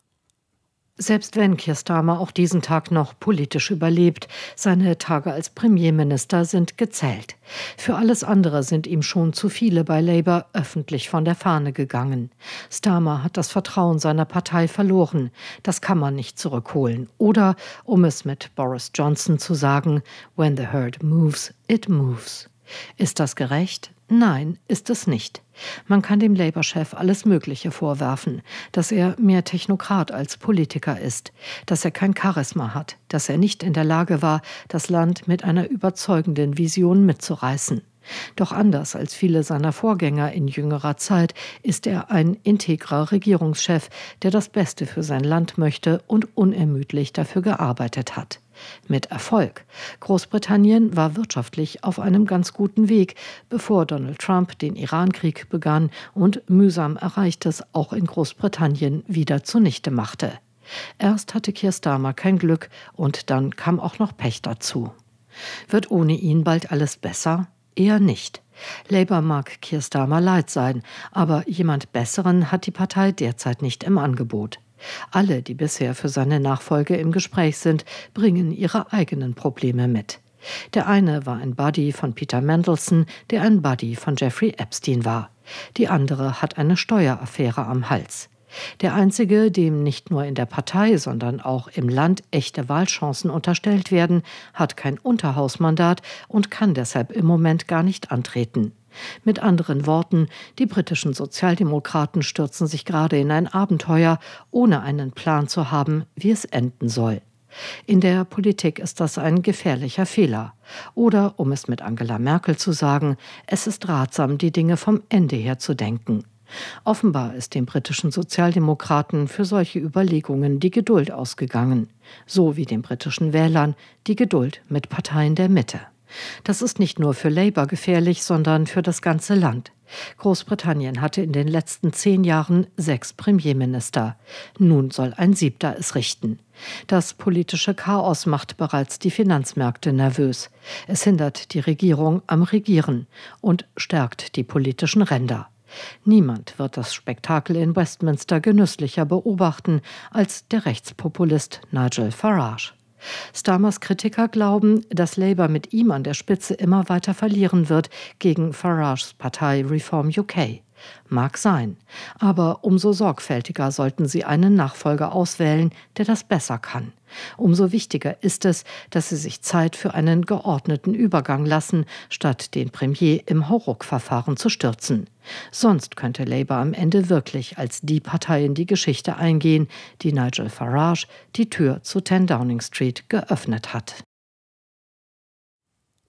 Selbst wenn Keir Starmer auch diesen Tag noch politisch überlebt, seine Tage als Premierminister sind gezählt. Für alles andere sind ihm schon zu viele bei Labour öffentlich von der Fahne gegangen. Starmer hat das Vertrauen seiner Partei verloren. Das kann man nicht zurückholen. Oder, um es mit Boris Johnson zu sagen, when the herd moves, it moves. Ist das gerecht? Nein, ist es nicht. Man kann dem Labour-Chef alles Mögliche vorwerfen, dass er mehr Technokrat als Politiker ist, dass er kein Charisma hat, dass er nicht in der Lage war, das Land mit einer überzeugenden Vision mitzureißen. Doch anders als viele seiner Vorgänger in jüngerer Zeit ist er ein integrer Regierungschef, der das Beste für sein Land möchte und unermüdlich dafür gearbeitet hat. Mit Erfolg. Großbritannien war wirtschaftlich auf einem ganz guten Weg, bevor Donald Trump den Irankrieg begann und mühsam Erreichtes auch in Großbritannien wieder zunichte machte. Erst hatte Keir Starmer kein Glück und dann kam auch noch Pech dazu. Wird ohne ihn bald alles besser? Eher nicht. Labour mag Keir Starmer leid sein, aber jemand Besseren hat die Partei derzeit nicht im Angebot. Alle, die bisher für seine Nachfolge im Gespräch sind, bringen ihre eigenen Probleme mit. Der eine war ein Buddy von Peter Mandelson, der ein Buddy von Jeffrey Epstein war. Die andere hat eine Steueraffäre am Hals. Der einzige, dem nicht nur in der Partei, sondern auch im Land echte Wahlchancen unterstellt werden, hat kein Unterhausmandat und kann deshalb im Moment gar nicht antreten. Mit anderen Worten, die britischen Sozialdemokraten stürzen sich gerade in ein Abenteuer, ohne einen Plan zu haben, wie es enden soll. In der Politik ist das ein gefährlicher Fehler. Oder, um es mit Angela Merkel zu sagen, es ist ratsam, die Dinge vom Ende her zu denken. Offenbar ist den britischen Sozialdemokraten für solche Überlegungen die Geduld ausgegangen, so wie den britischen Wählern die Geduld mit Parteien der Mitte. Das ist nicht nur für Labour gefährlich, sondern für das ganze Land. Großbritannien hatte in den letzten 10 Jahren 6 Premierminister. Nun soll ein 7. es richten. Das politische Chaos macht bereits die Finanzmärkte nervös. Es hindert die Regierung am Regieren und stärkt die politischen Ränder. Niemand wird das Spektakel in Westminster genüsslicher beobachten als der Rechtspopulist Nigel Farage. Starmers Kritiker glauben, dass Labour mit ihm an der Spitze immer weiter verlieren wird gegen Farages Partei Reform UK. Mag sein, aber umso sorgfältiger sollten sie einen Nachfolger auswählen, der das besser kann. Umso wichtiger ist es, dass sie sich Zeit für einen geordneten Übergang lassen, statt den Premier im Hauruck-Verfahren zu stürzen. Sonst könnte Labour am Ende wirklich als die Partei in die Geschichte eingehen, die Nigel Farage die Tür zu 10 Downing Street geöffnet hat.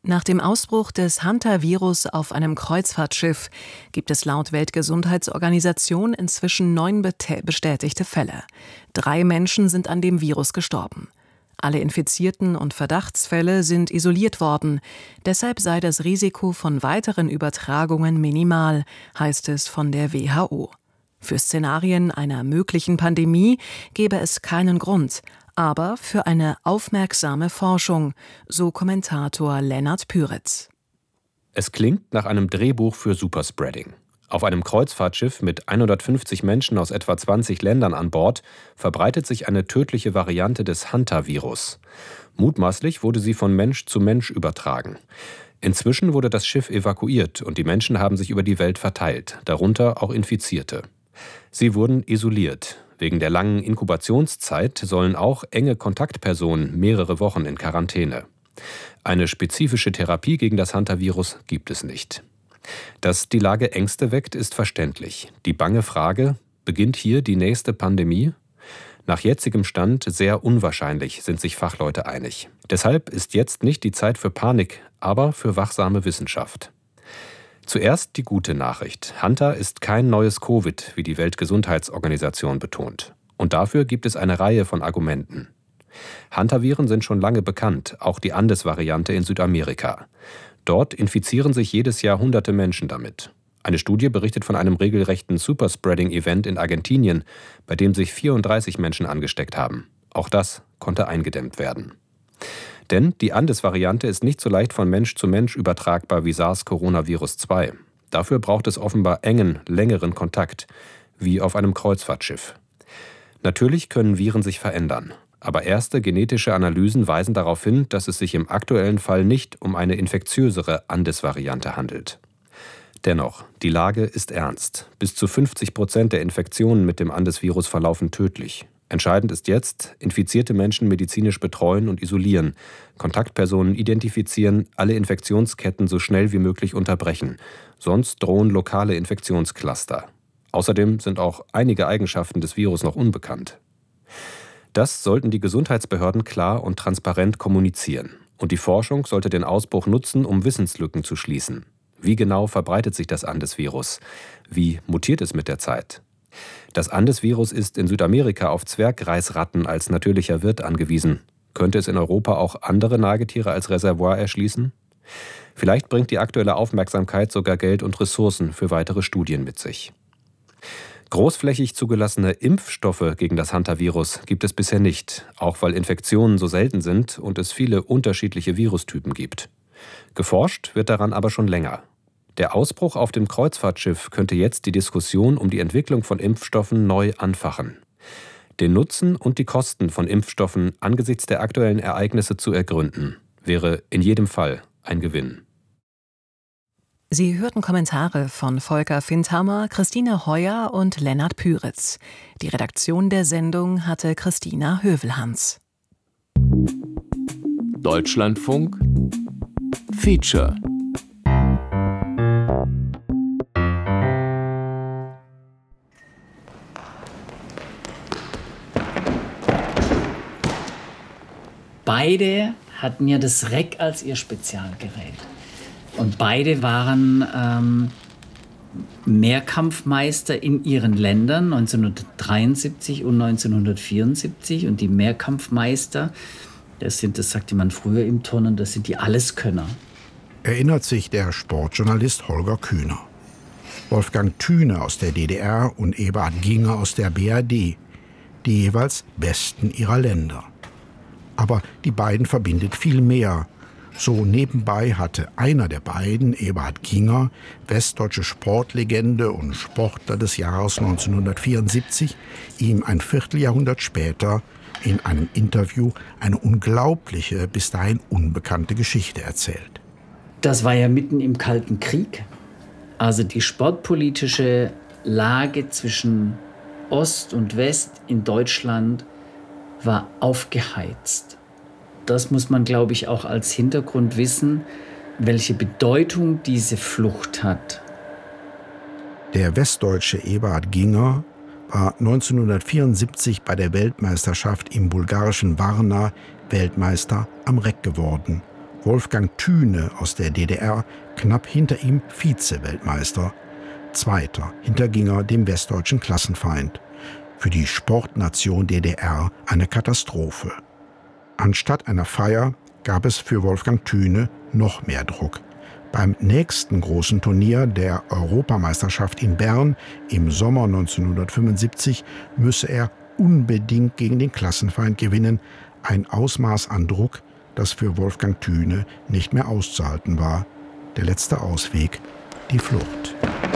Nach dem Ausbruch des Hantavirus auf einem Kreuzfahrtschiff gibt es laut Weltgesundheitsorganisation inzwischen 9 bestätigte Fälle. 3 Menschen sind an dem Virus gestorben. Alle Infizierten und Verdachtsfälle sind isoliert worden. Deshalb sei das Risiko von weiteren Übertragungen minimal, heißt es von der WHO. Für Szenarien einer möglichen Pandemie gebe es keinen Grund, aber für eine aufmerksame Forschung, so Kommentator Lennart Püritz. Es klingt nach einem Drehbuch für Superspreading. Auf einem Kreuzfahrtschiff mit 150 Menschen aus etwa 20 Ländern an Bord verbreitet sich eine tödliche Variante des Hantavirus. Mutmaßlich wurde sie von Mensch zu Mensch übertragen. Inzwischen wurde das Schiff evakuiert und die Menschen haben sich über die Welt verteilt, darunter auch Infizierte. Sie wurden isoliert. Wegen der langen Inkubationszeit sollen auch enge Kontaktpersonen mehrere Wochen in Quarantäne. Eine spezifische Therapie gegen das Hantavirus gibt es nicht. Dass die Lage Ängste weckt, ist verständlich. Die bange Frage, beginnt hier die nächste Pandemie? Nach jetzigem Stand sehr unwahrscheinlich, sind sich Fachleute einig. Deshalb ist jetzt nicht die Zeit für Panik, aber für wachsame Wissenschaft. Zuerst die gute Nachricht. Hanta ist kein neues Covid, wie die Weltgesundheitsorganisation betont. Und dafür gibt es eine Reihe von Argumenten. Hantaviren sind schon lange bekannt, auch die Andes-Variante in Südamerika. Dort infizieren sich jedes Jahr hunderte Menschen damit. Eine Studie berichtet von einem regelrechten Superspreading-Event in Argentinien, bei dem sich 34 Menschen angesteckt haben. Auch das konnte eingedämmt werden. Denn die Andes-Variante ist nicht so leicht von Mensch zu Mensch übertragbar wie SARS-Coronavirus-2. Dafür braucht es offenbar engen, längeren Kontakt, wie auf einem Kreuzfahrtschiff. Natürlich können Viren sich verändern, aber erste genetische Analysen weisen darauf hin, dass es sich im aktuellen Fall nicht um eine infektiösere Andes-Variante handelt. Dennoch, die Lage ist ernst. Bis zu 50% der Infektionen mit dem Andes-Virus verlaufen tödlich. Entscheidend ist jetzt, infizierte Menschen medizinisch betreuen und isolieren, Kontaktpersonen identifizieren, alle Infektionsketten so schnell wie möglich unterbrechen. Sonst drohen lokale Infektionscluster. Außerdem sind auch einige Eigenschaften des Virus noch unbekannt. Das sollten die Gesundheitsbehörden klar und transparent kommunizieren. Und die Forschung sollte den Ausbruch nutzen, um Wissenslücken zu schließen. Wie genau verbreitet sich das Andes-Virus? Wie mutiert es mit der Zeit? Das Andes-Virus ist in Südamerika auf Zwergreisratten als natürlicher Wirt angewiesen. Könnte es in Europa auch andere Nagetiere als Reservoir erschließen? Vielleicht bringt die aktuelle Aufmerksamkeit sogar Geld und Ressourcen für weitere Studien mit sich. Großflächig zugelassene Impfstoffe gegen das Hantavirus gibt es bisher nicht, auch weil Infektionen so selten sind und es viele unterschiedliche Virustypen gibt. Geforscht wird daran aber schon länger. Der Ausbruch auf dem Kreuzfahrtschiff könnte jetzt die Diskussion um die Entwicklung von Impfstoffen neu anfachen. Den Nutzen und die Kosten von Impfstoffen angesichts der aktuellen Ereignisse zu ergründen, wäre in jedem Fall ein Gewinn. Sie hörten Kommentare von Volker Findhammer, Christine Heuer und Lennart Püritz. Die Redaktion der Sendung hatte Christina Hövelhans. Deutschlandfunk Feature. Beide hatten ja das REC als ihr Spezialgerät. Und beide waren Mehrkampfmeister in ihren Ländern 1973 und 1974. Und die Mehrkampfmeister, das sagte man früher im Turnen, das sind die Alleskönner. Erinnert sich der Sportjournalist Holger Kühner. Wolfgang Thüne aus der DDR und Eberhard Ginger aus der BRD, die jeweils Besten ihrer Länder. Aber die beiden verbindet viel mehr. So nebenbei hatte einer der beiden, Eberhard Ginger, westdeutsche Sportlegende und Sportler des Jahres 1974, ihm ein Vierteljahrhundert später in einem Interview eine unglaubliche, bis dahin unbekannte Geschichte erzählt. Das war ja mitten im Kalten Krieg. Also die sportpolitische Lage zwischen Ost und West in Deutschland war aufgeheizt. Das muss man, glaube ich, auch als Hintergrund wissen, welche Bedeutung diese Flucht hat. Der westdeutsche Eberhard Ginger war 1974 bei der Weltmeisterschaft im bulgarischen Varna Weltmeister am Reck geworden Wolfgang Thüne aus der DDR knapp hinter ihm Vize-Weltmeister. Zweiter hinter dem westdeutschen Klassenfeind. Für die Sportnation DDR eine Katastrophe. Anstatt einer Feier gab es für Wolfgang Thüne noch mehr Druck. Beim nächsten großen Turnier der Europameisterschaft in Bern im Sommer 1975 müsse er unbedingt gegen den Klassenfeind gewinnen. Ein Ausmaß an Druck, das für Wolfgang Thüne nicht mehr auszuhalten war. Der letzte Ausweg, die Flucht.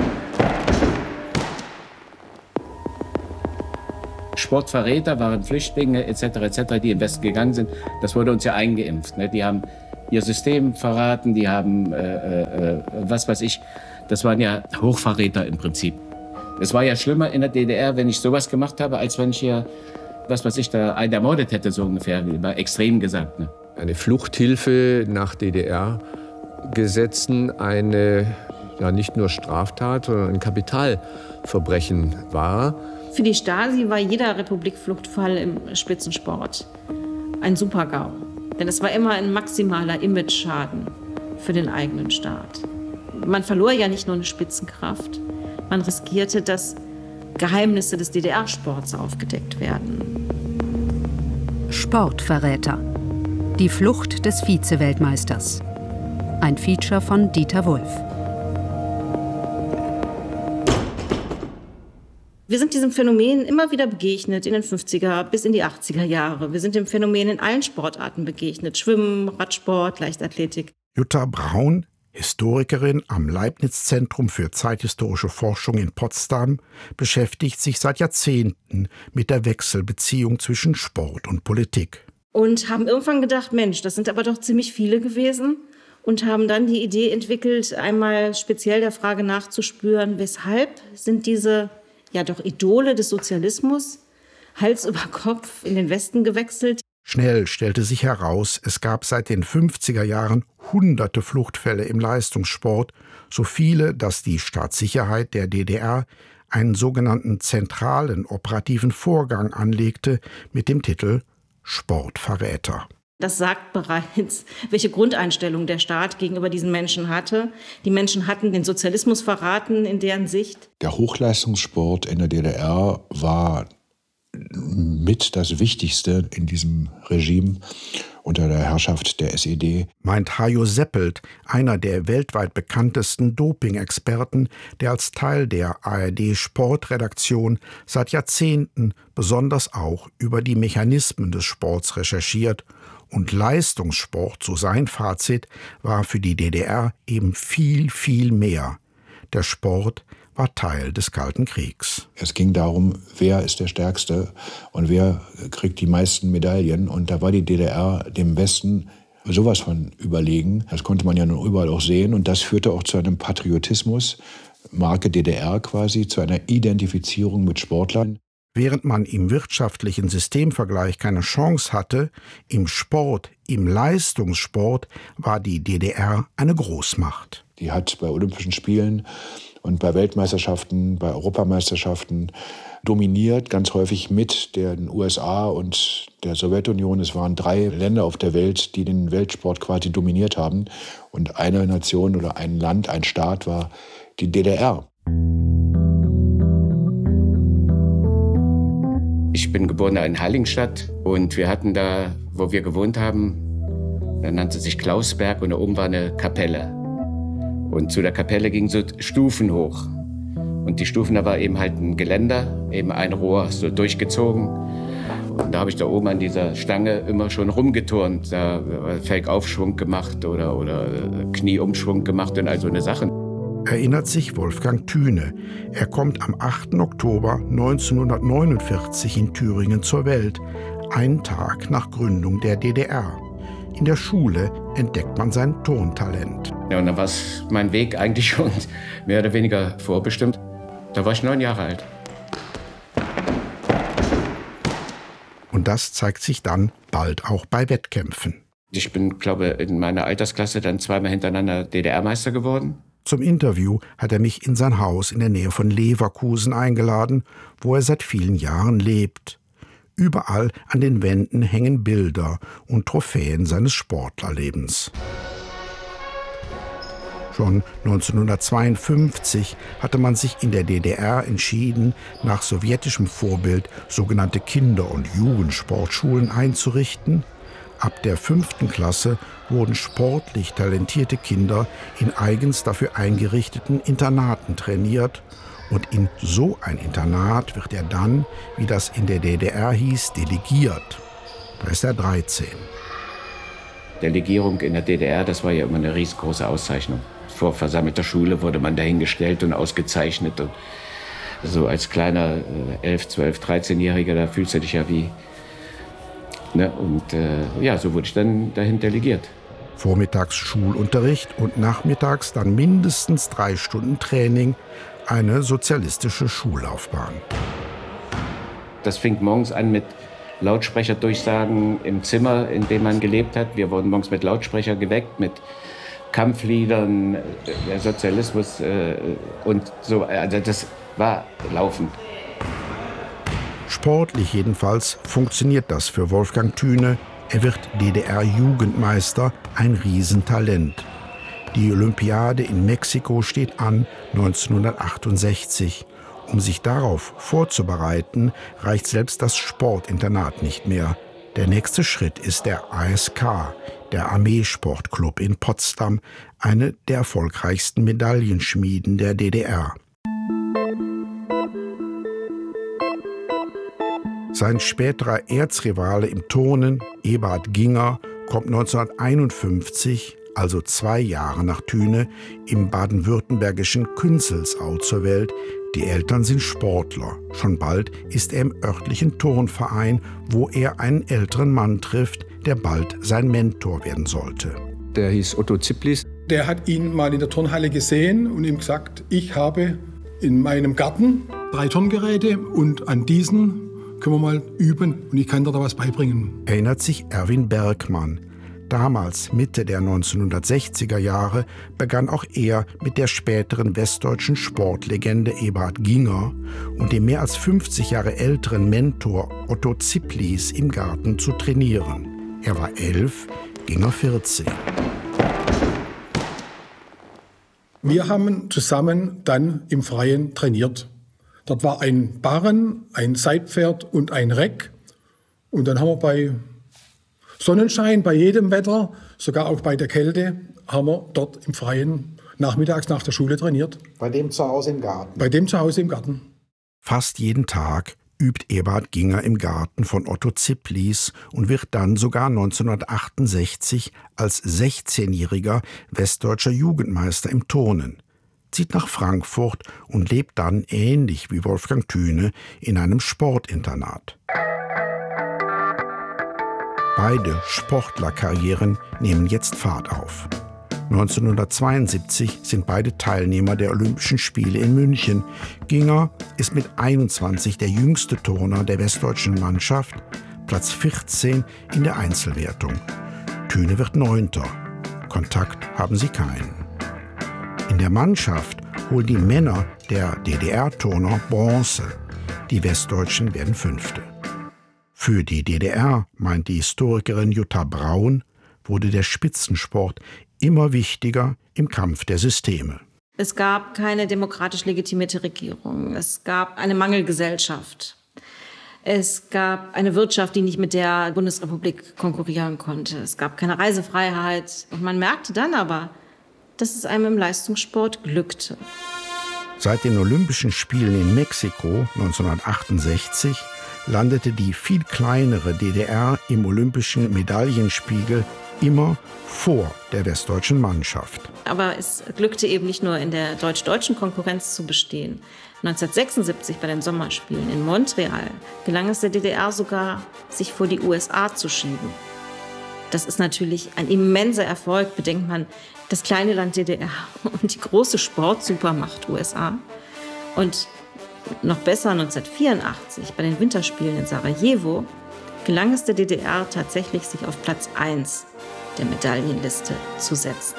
Sportverräter waren Flüchtlinge etc., die im Westen gegangen sind. Das wurde uns ja eingeimpft. Ne? Die haben ihr System verraten, die haben, was weiß ich, das waren ja Hochverräter im Prinzip. Es war ja schlimmer in der DDR, wenn ich sowas gemacht habe, als wenn ich hier, was weiß ich, da einen ermordet hätte, so ungefähr, war extrem gesagt. Ne? Eine Fluchthilfe nach DDR-Gesetzen eine, ja nicht nur Straftat, sondern ein Kapitalverbrechen war. Für die Stasi war jeder Republikfluchtfall im Spitzensport ein Super-GAU. Denn es war immer ein maximaler Image-Schaden für den eigenen Staat. Man verlor ja nicht nur eine Spitzenkraft, man riskierte, dass Geheimnisse des DDR-Sports aufgedeckt werden. Sportverräter. Die Flucht des Vize-Weltmeisters. Ein Feature von Dieter Wulff. Wir sind diesem Phänomen immer wieder begegnet in den 50er bis in die 80er Jahre. Wir sind dem Phänomen in allen Sportarten begegnet. Schwimmen, Radsport, Leichtathletik. Jutta Braun, Historikerin am Leibniz-Zentrum für zeithistorische Forschung in Potsdam, beschäftigt sich seit Jahrzehnten mit der Wechselbeziehung zwischen Sport und Politik. Und haben irgendwann gedacht, Mensch, das sind aber doch ziemlich viele gewesen. Und haben dann die Idee entwickelt, einmal speziell der Frage nachzuspüren, weshalb sind diese ja doch Idole des Sozialismus Hals über Kopf in den Westen gewechselt. Schnell stellte sich heraus, es gab seit den 50er Jahren hunderte Fluchtfälle im Leistungssport, so viele, dass die Staatssicherheit der DDR einen sogenannten zentralen operativen Vorgang anlegte mit dem Titel Sportverräter. Das sagt bereits, welche Grundeinstellung der Staat gegenüber diesen Menschen hatte. Die Menschen hatten den Sozialismus verraten in deren Sicht. Der Hochleistungssport in der DDR war mit das Wichtigste in diesem Regime unter der Herrschaft der SED. Meint Hajo Seppelt, einer der weltweit bekanntesten Doping-Experten, der als Teil der ARD-Sportredaktion seit Jahrzehnten besonders auch über die Mechanismen des Sports recherchiert. Und Leistungssport, so sein Fazit, war für die DDR eben viel, viel mehr. Der Sport war Teil des Kalten Kriegs. Es ging darum, wer ist der Stärkste und wer kriegt die meisten Medaillen. Und da war die DDR dem Westen sowas von überlegen. Das konnte man ja nun überall auch sehen. Und das führte auch zu einem Patriotismus, Marke DDR quasi, zu einer Identifizierung mit Sportlern. Während man im wirtschaftlichen Systemvergleich keine Chance hatte, im Sport, im Leistungssport war die DDR eine Großmacht. Die hat bei Olympischen Spielen und bei Weltmeisterschaften, bei Europameisterschaften dominiert, ganz häufig mit den USA und der Sowjetunion. Es waren 3 Länder auf der Welt, die den Weltsport quasi dominiert haben. Und eine Nation oder ein Land, ein Staat war die DDR. Ich bin geboren in Heiligenstadt und wir hatten da, wo wir gewohnt haben, da nannte sich Klausberg und da oben war eine Kapelle. Und zu der Kapelle gingen so Stufen hoch. Und die Stufen, da war eben halt ein Geländer, eben ein Rohr, so durchgezogen. Und da habe ich da oben an dieser Stange immer schon rumgeturnt, da Felgaufschwung gemacht oder Knieumschwung gemacht und all so eine Sachen. Erinnert sich Wolfgang Thüne. Er kommt am 8. Oktober 1949 in Thüringen zur Welt, einen Tag nach Gründung der DDR. In der Schule entdeckt man sein Turntalent. Ja, und dann war es mein Weg eigentlich schon mehr oder weniger vorbestimmt. Da war ich 9 Jahre alt. Und das zeigt sich dann bald auch bei Wettkämpfen. Ich bin, glaube ich, in meiner Altersklasse dann 2-mal hintereinander DDR-Meister geworden. Zum Interview hat er mich in sein Haus in der Nähe von Leverkusen eingeladen, wo er seit vielen Jahren lebt. Überall an den Wänden hängen Bilder und Trophäen seines Sportlerlebens. Schon 1952 hatte man sich in der DDR entschieden, nach sowjetischem Vorbild sogenannte Kinder- und Jugendsportschulen einzurichten. Ab der 5. Klasse wurden sportlich talentierte Kinder in eigens dafür eingerichteten Internaten trainiert. Und in so ein Internat wird er dann, wie das in der DDR hieß, delegiert. Da ist er 13. Delegierung in der DDR, das war ja immer eine riesengroße Auszeichnung. Vor versammelter Schule wurde man dahingestellt und ausgezeichnet. Und so als kleiner 11-, 12-, 13-Jähriger, da fühlst du dich ja wie... Ne? Und ja, so wurde ich dann dahin delegiert. Vormittags Schulunterricht und nachmittags dann mindestens 3 Stunden Training, eine sozialistische Schullaufbahn. Das fing morgens an mit Lautsprecherdurchsagen im Zimmer, in dem man gelebt hat. Wir wurden morgens mit Lautsprecher geweckt, mit Kampfliedern, der Sozialismus und so. Also das war laufend. Sportlich jedenfalls funktioniert das für Wolfgang Thüne. Er wird DDR-Jugendmeister, ein Riesentalent. Die Olympiade in Mexiko steht an, 1968. Um sich darauf vorzubereiten, reicht selbst das Sportinternat nicht mehr. Der nächste Schritt ist der ASK, der Armeesportclub in Potsdam, eine der erfolgreichsten Medaillenschmieden der DDR. Sein späterer Erzrivale im Turnen, Eberhard Ginger, kommt 1951, also 2 Jahre nach Thüne, im baden-württembergischen Künzelsau zur Welt. Die Eltern sind Sportler. Schon bald ist er im örtlichen Turnverein, wo er einen älteren Mann trifft, der bald sein Mentor werden sollte. Der hieß Otto Ziplis. Der hat ihn mal in der Turnhalle gesehen und ihm gesagt, ich habe in meinem Garten 3 Turngeräte und an diesen können wir mal üben und ich kann dir da was beibringen. Erinnert sich Erwin Bergmann. Damals, Mitte der 1960er Jahre, begann auch er mit der späteren westdeutschen Sportlegende Eberhard Ginger und dem mehr als 50 Jahre älteren Mentor Otto Ziplis im Garten zu trainieren. Er war 11, Ginger 14. Wir haben zusammen dann im Freien trainiert. Dort war ein Barren, ein Seitpferd und ein Reck. Und dann haben wir bei Sonnenschein, bei jedem Wetter, sogar auch bei der Kälte, haben wir dort im Freien nachmittags nach der Schule trainiert. Bei dem zu Hause im Garten? Bei dem zu Hause im Garten. Fast jeden Tag übt Eberhard Ginger im Garten von Otto Ziplis und wird dann sogar 1968 als 16-jähriger westdeutscher Jugendmeister im Turnen. Zieht nach Frankfurt und lebt dann, ähnlich wie Wolfgang Thüne, in einem Sportinternat. Beide Sportlerkarrieren nehmen jetzt Fahrt auf. 1972 sind beide Teilnehmer der Olympischen Spiele in München. Ginger ist mit 21 der jüngste Turner der westdeutschen Mannschaft, Platz 14 in der Einzelwertung. Thüne wird 9. Kontakt haben sie keinen. In der Mannschaft holen die Männer der DDR-Turner Bronze. Die Westdeutschen werden 5. Für die DDR, meint die Historikerin Jutta Braun, wurde der Spitzensport immer wichtiger im Kampf der Systeme. Es gab keine demokratisch legitimierte Regierung. Es gab eine Mangelgesellschaft. Es gab eine Wirtschaft, die nicht mit der Bundesrepublik konkurrieren konnte. Es gab keine Reisefreiheit. Und man merkte dann aber, dass es einem im Leistungssport glückte. Seit den Olympischen Spielen in Mexiko 1968 landete die viel kleinere DDR im olympischen Medaillenspiegel immer vor der westdeutschen Mannschaft. Aber es glückte eben nicht nur in der deutsch-deutschen Konkurrenz zu bestehen. 1976 bei den Sommerspielen in Montreal gelang es der DDR sogar, sich vor die USA zu schieben. Das ist natürlich ein immenser Erfolg, bedenkt man das kleine Land DDR und die große Sportsupermacht USA. Und noch besser 1984 bei den Winterspielen in Sarajevo gelang es der DDR tatsächlich, sich auf Platz 1 der Medaillenliste zu setzen.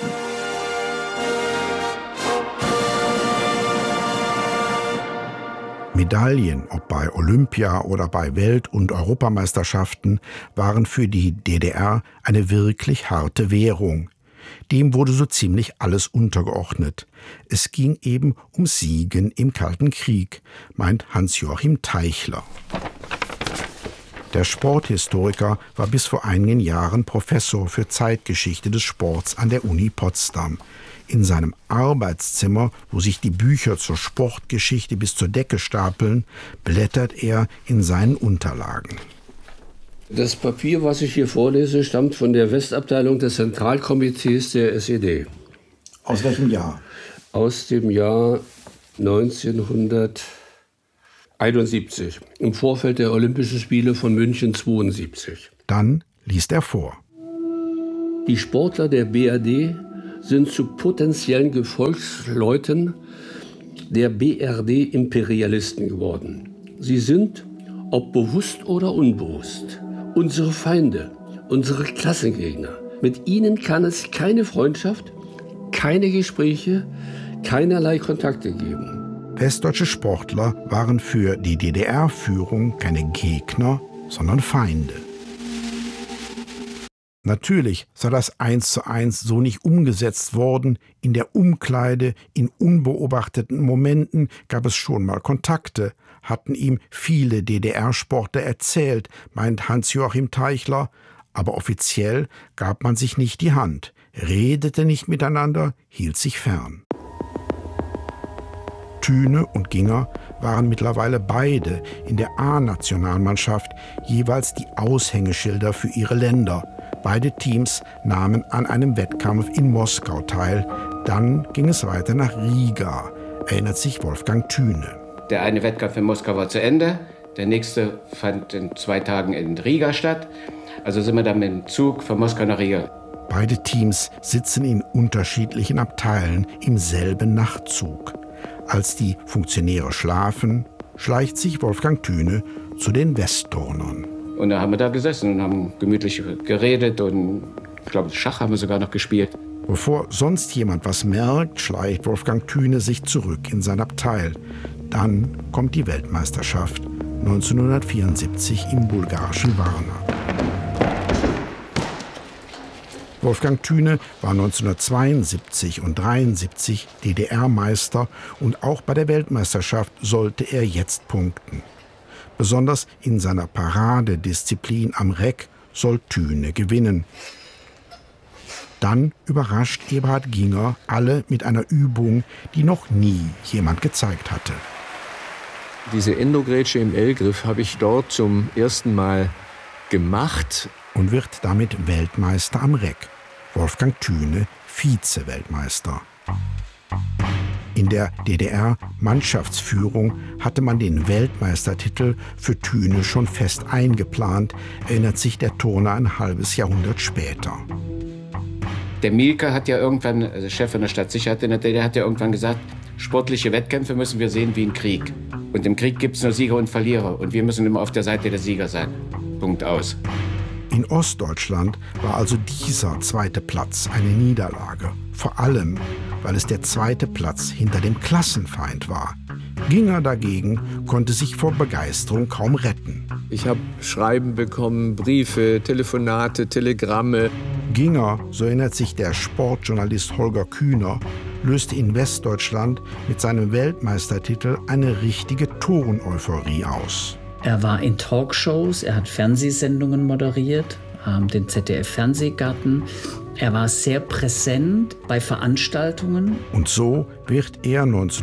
Medaillen, ob bei Olympia oder bei Welt- und Europameisterschaften, waren für die DDR eine wirklich harte Währung. Dem wurde so ziemlich alles untergeordnet. Es ging eben um Siegen im Kalten Krieg, meint Hans-Joachim Teichler. Der Sporthistoriker war bis vor einigen Jahren Professor für Zeitgeschichte des Sports an der Uni Potsdam. In seinem Arbeitszimmer, wo sich die Bücher zur Sportgeschichte bis zur Decke stapeln, blättert er in seinen Unterlagen. Das Papier, was ich hier vorlese, stammt von der Westabteilung des Zentralkomitees der SED. Aus welchem Jahr? Aus dem Jahr 1971, im Vorfeld der Olympischen Spiele von München 72. Dann liest er vor. Die Sportler der BRD sind zu potenziellen Gefolgsleuten der BRD-Imperialisten geworden. Sie sind, ob bewusst oder unbewusst, unsere Feinde, unsere Klassengegner. Mit ihnen kann es keine Freundschaft, keine Gespräche, keinerlei Kontakte geben. Westdeutsche Sportler waren für die DDR-Führung keine Gegner, sondern Feinde. Natürlich sei das 1:1 so nicht umgesetzt worden. In der Umkleide, in unbeobachteten Momenten gab es schon mal Kontakte, hatten ihm viele DDR-Sportler erzählt, meint Hans-Joachim Teichler. Aber offiziell gab man sich nicht die Hand, redete nicht miteinander, hielt sich fern. Thüne und Ginger waren mittlerweile beide in der A-Nationalmannschaft jeweils die Aushängeschilder für ihre Länder. Beide Teams nahmen an einem Wettkampf in Moskau teil. Dann ging es weiter nach Riga, erinnert sich Wolfgang Thüne. Der eine Wettkampf in Moskau war zu Ende, der nächste fand in 2 Tagen in Riga statt. Also sind wir dann mit dem Zug von Moskau nach Riga. Beide Teams sitzen in unterschiedlichen Abteilen im selben Nachtzug. Als die Funktionäre schlafen, schleicht sich Wolfgang Thüne zu den Westturnern. Und da haben wir da gesessen und haben gemütlich geredet und ich glaube, Schach haben wir sogar noch gespielt. Bevor sonst jemand was merkt, schleicht Wolfgang Thüne sich zurück in sein Abteil. Dann kommt die Weltmeisterschaft 1974 im bulgarischen Warna. Wolfgang Thüne war 1972 und 1973 DDR-Meister und auch bei der Weltmeisterschaft sollte er jetzt punkten. Besonders in seiner Paradedisziplin am Reck soll Thüne gewinnen. Dann überrascht Eberhard Ginger alle mit einer Übung, die noch nie jemand gezeigt hatte. Diese Endogrätsche im L-Griff habe ich dort zum ersten Mal gemacht. Und wird damit Weltmeister am Reck. Wolfgang Thüne Vize-Weltmeister. In der DDR-Mannschaftsführung hatte man den Weltmeistertitel für Thüne schon fest eingeplant, erinnert sich der Turner ein halbes Jahrhundert später. Der Mielke hat ja irgendwann, also Chef von der Stadtsicherheit in der DDR, hat ja irgendwann gesagt, sportliche Wettkämpfe müssen wir sehen wie im Krieg. Und im Krieg gibt es nur Sieger und Verlierer. Und wir müssen immer auf der Seite der Sieger sein. Punkt aus. In Ostdeutschland war also dieser 2. Platz eine Niederlage. Vor allem, weil es der 2. Platz hinter dem Klassenfeind war. Ginger dagegen konnte sich vor Begeisterung kaum retten. Ich habe Schreiben bekommen, Briefe, Telefonate, Telegramme. Ginger, so erinnert sich der Sportjournalist Holger Kühner, löste in Westdeutschland mit seinem Weltmeistertitel eine richtige Turneuphorie aus. Er war in Talkshows, er hat Fernsehsendungen moderiert, den ZDF-Fernsehgarten. Er war sehr präsent bei Veranstaltungen. Und so wird er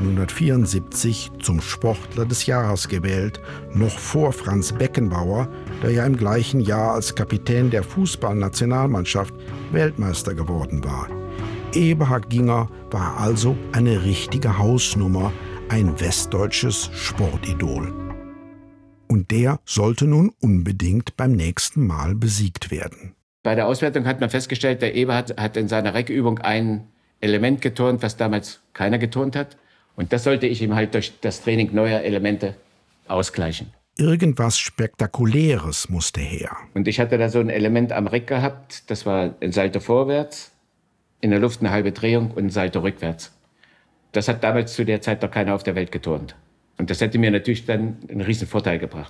1974 zum Sportler des Jahres gewählt, noch vor Franz Beckenbauer, der ja im gleichen Jahr als Kapitän der Fußballnationalmannschaft Weltmeister geworden war. Eberhard Ginger war also eine richtige Hausnummer, ein westdeutsches Sportidol. Und der sollte nun unbedingt beim nächsten Mal besiegt werden. Bei der Auswertung hat man festgestellt, der Eberhard hat in seiner Reckübung ein Element geturnt, was damals keiner geturnt hat. Und das sollte ich ihm halt durch das Training neuer Elemente ausgleichen. Irgendwas Spektakuläres musste her. Und ich hatte da so ein Element am Reck gehabt, das war ein Salto vorwärts, in der Luft eine halbe Drehung und ein Salto rückwärts. Das hat damals zu der Zeit noch keiner auf der Welt geturnt. Und das hätte mir natürlich dann einen riesen Vorteil gebracht.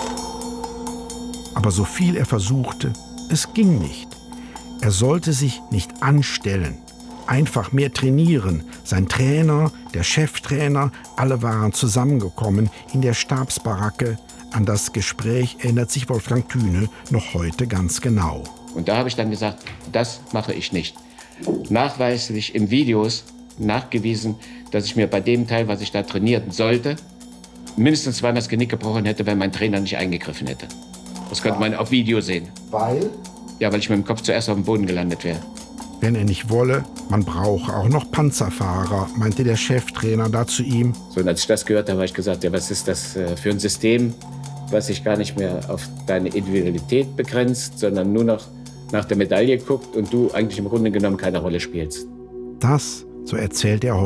Aber so viel er versuchte, es ging nicht. Er sollte sich nicht anstellen, einfach mehr trainieren. Sein Trainer, der Cheftrainer, alle waren zusammengekommen in der Stabsbaracke. An das Gespräch erinnert sich Wolfgang Thüne noch heute ganz genau. Und da habe ich dann gesagt, das mache ich nicht. Nachweislich in Videos nachgewiesen, dass ich mir bei dem Teil, was ich da trainieren sollte, mindestens zweimal das Genick gebrochen hätte, wenn mein Trainer nicht eingegriffen hätte. Das konnte man auf Video sehen. Weil? Ja, weil ich mit dem Kopf zuerst auf dem Boden gelandet wäre. Wenn er nicht wolle, man brauche auch noch Panzerfahrer, meinte der Cheftrainer da zu ihm. So, und als ich das gehört habe, habe ich gesagt, ja, was ist das für ein System, was sich gar nicht mehr auf deine Individualität begrenzt, sondern nur noch nach der Medaille guckt und du eigentlich im Grunde genommen keine Rolle spielst. Das, so erzählt er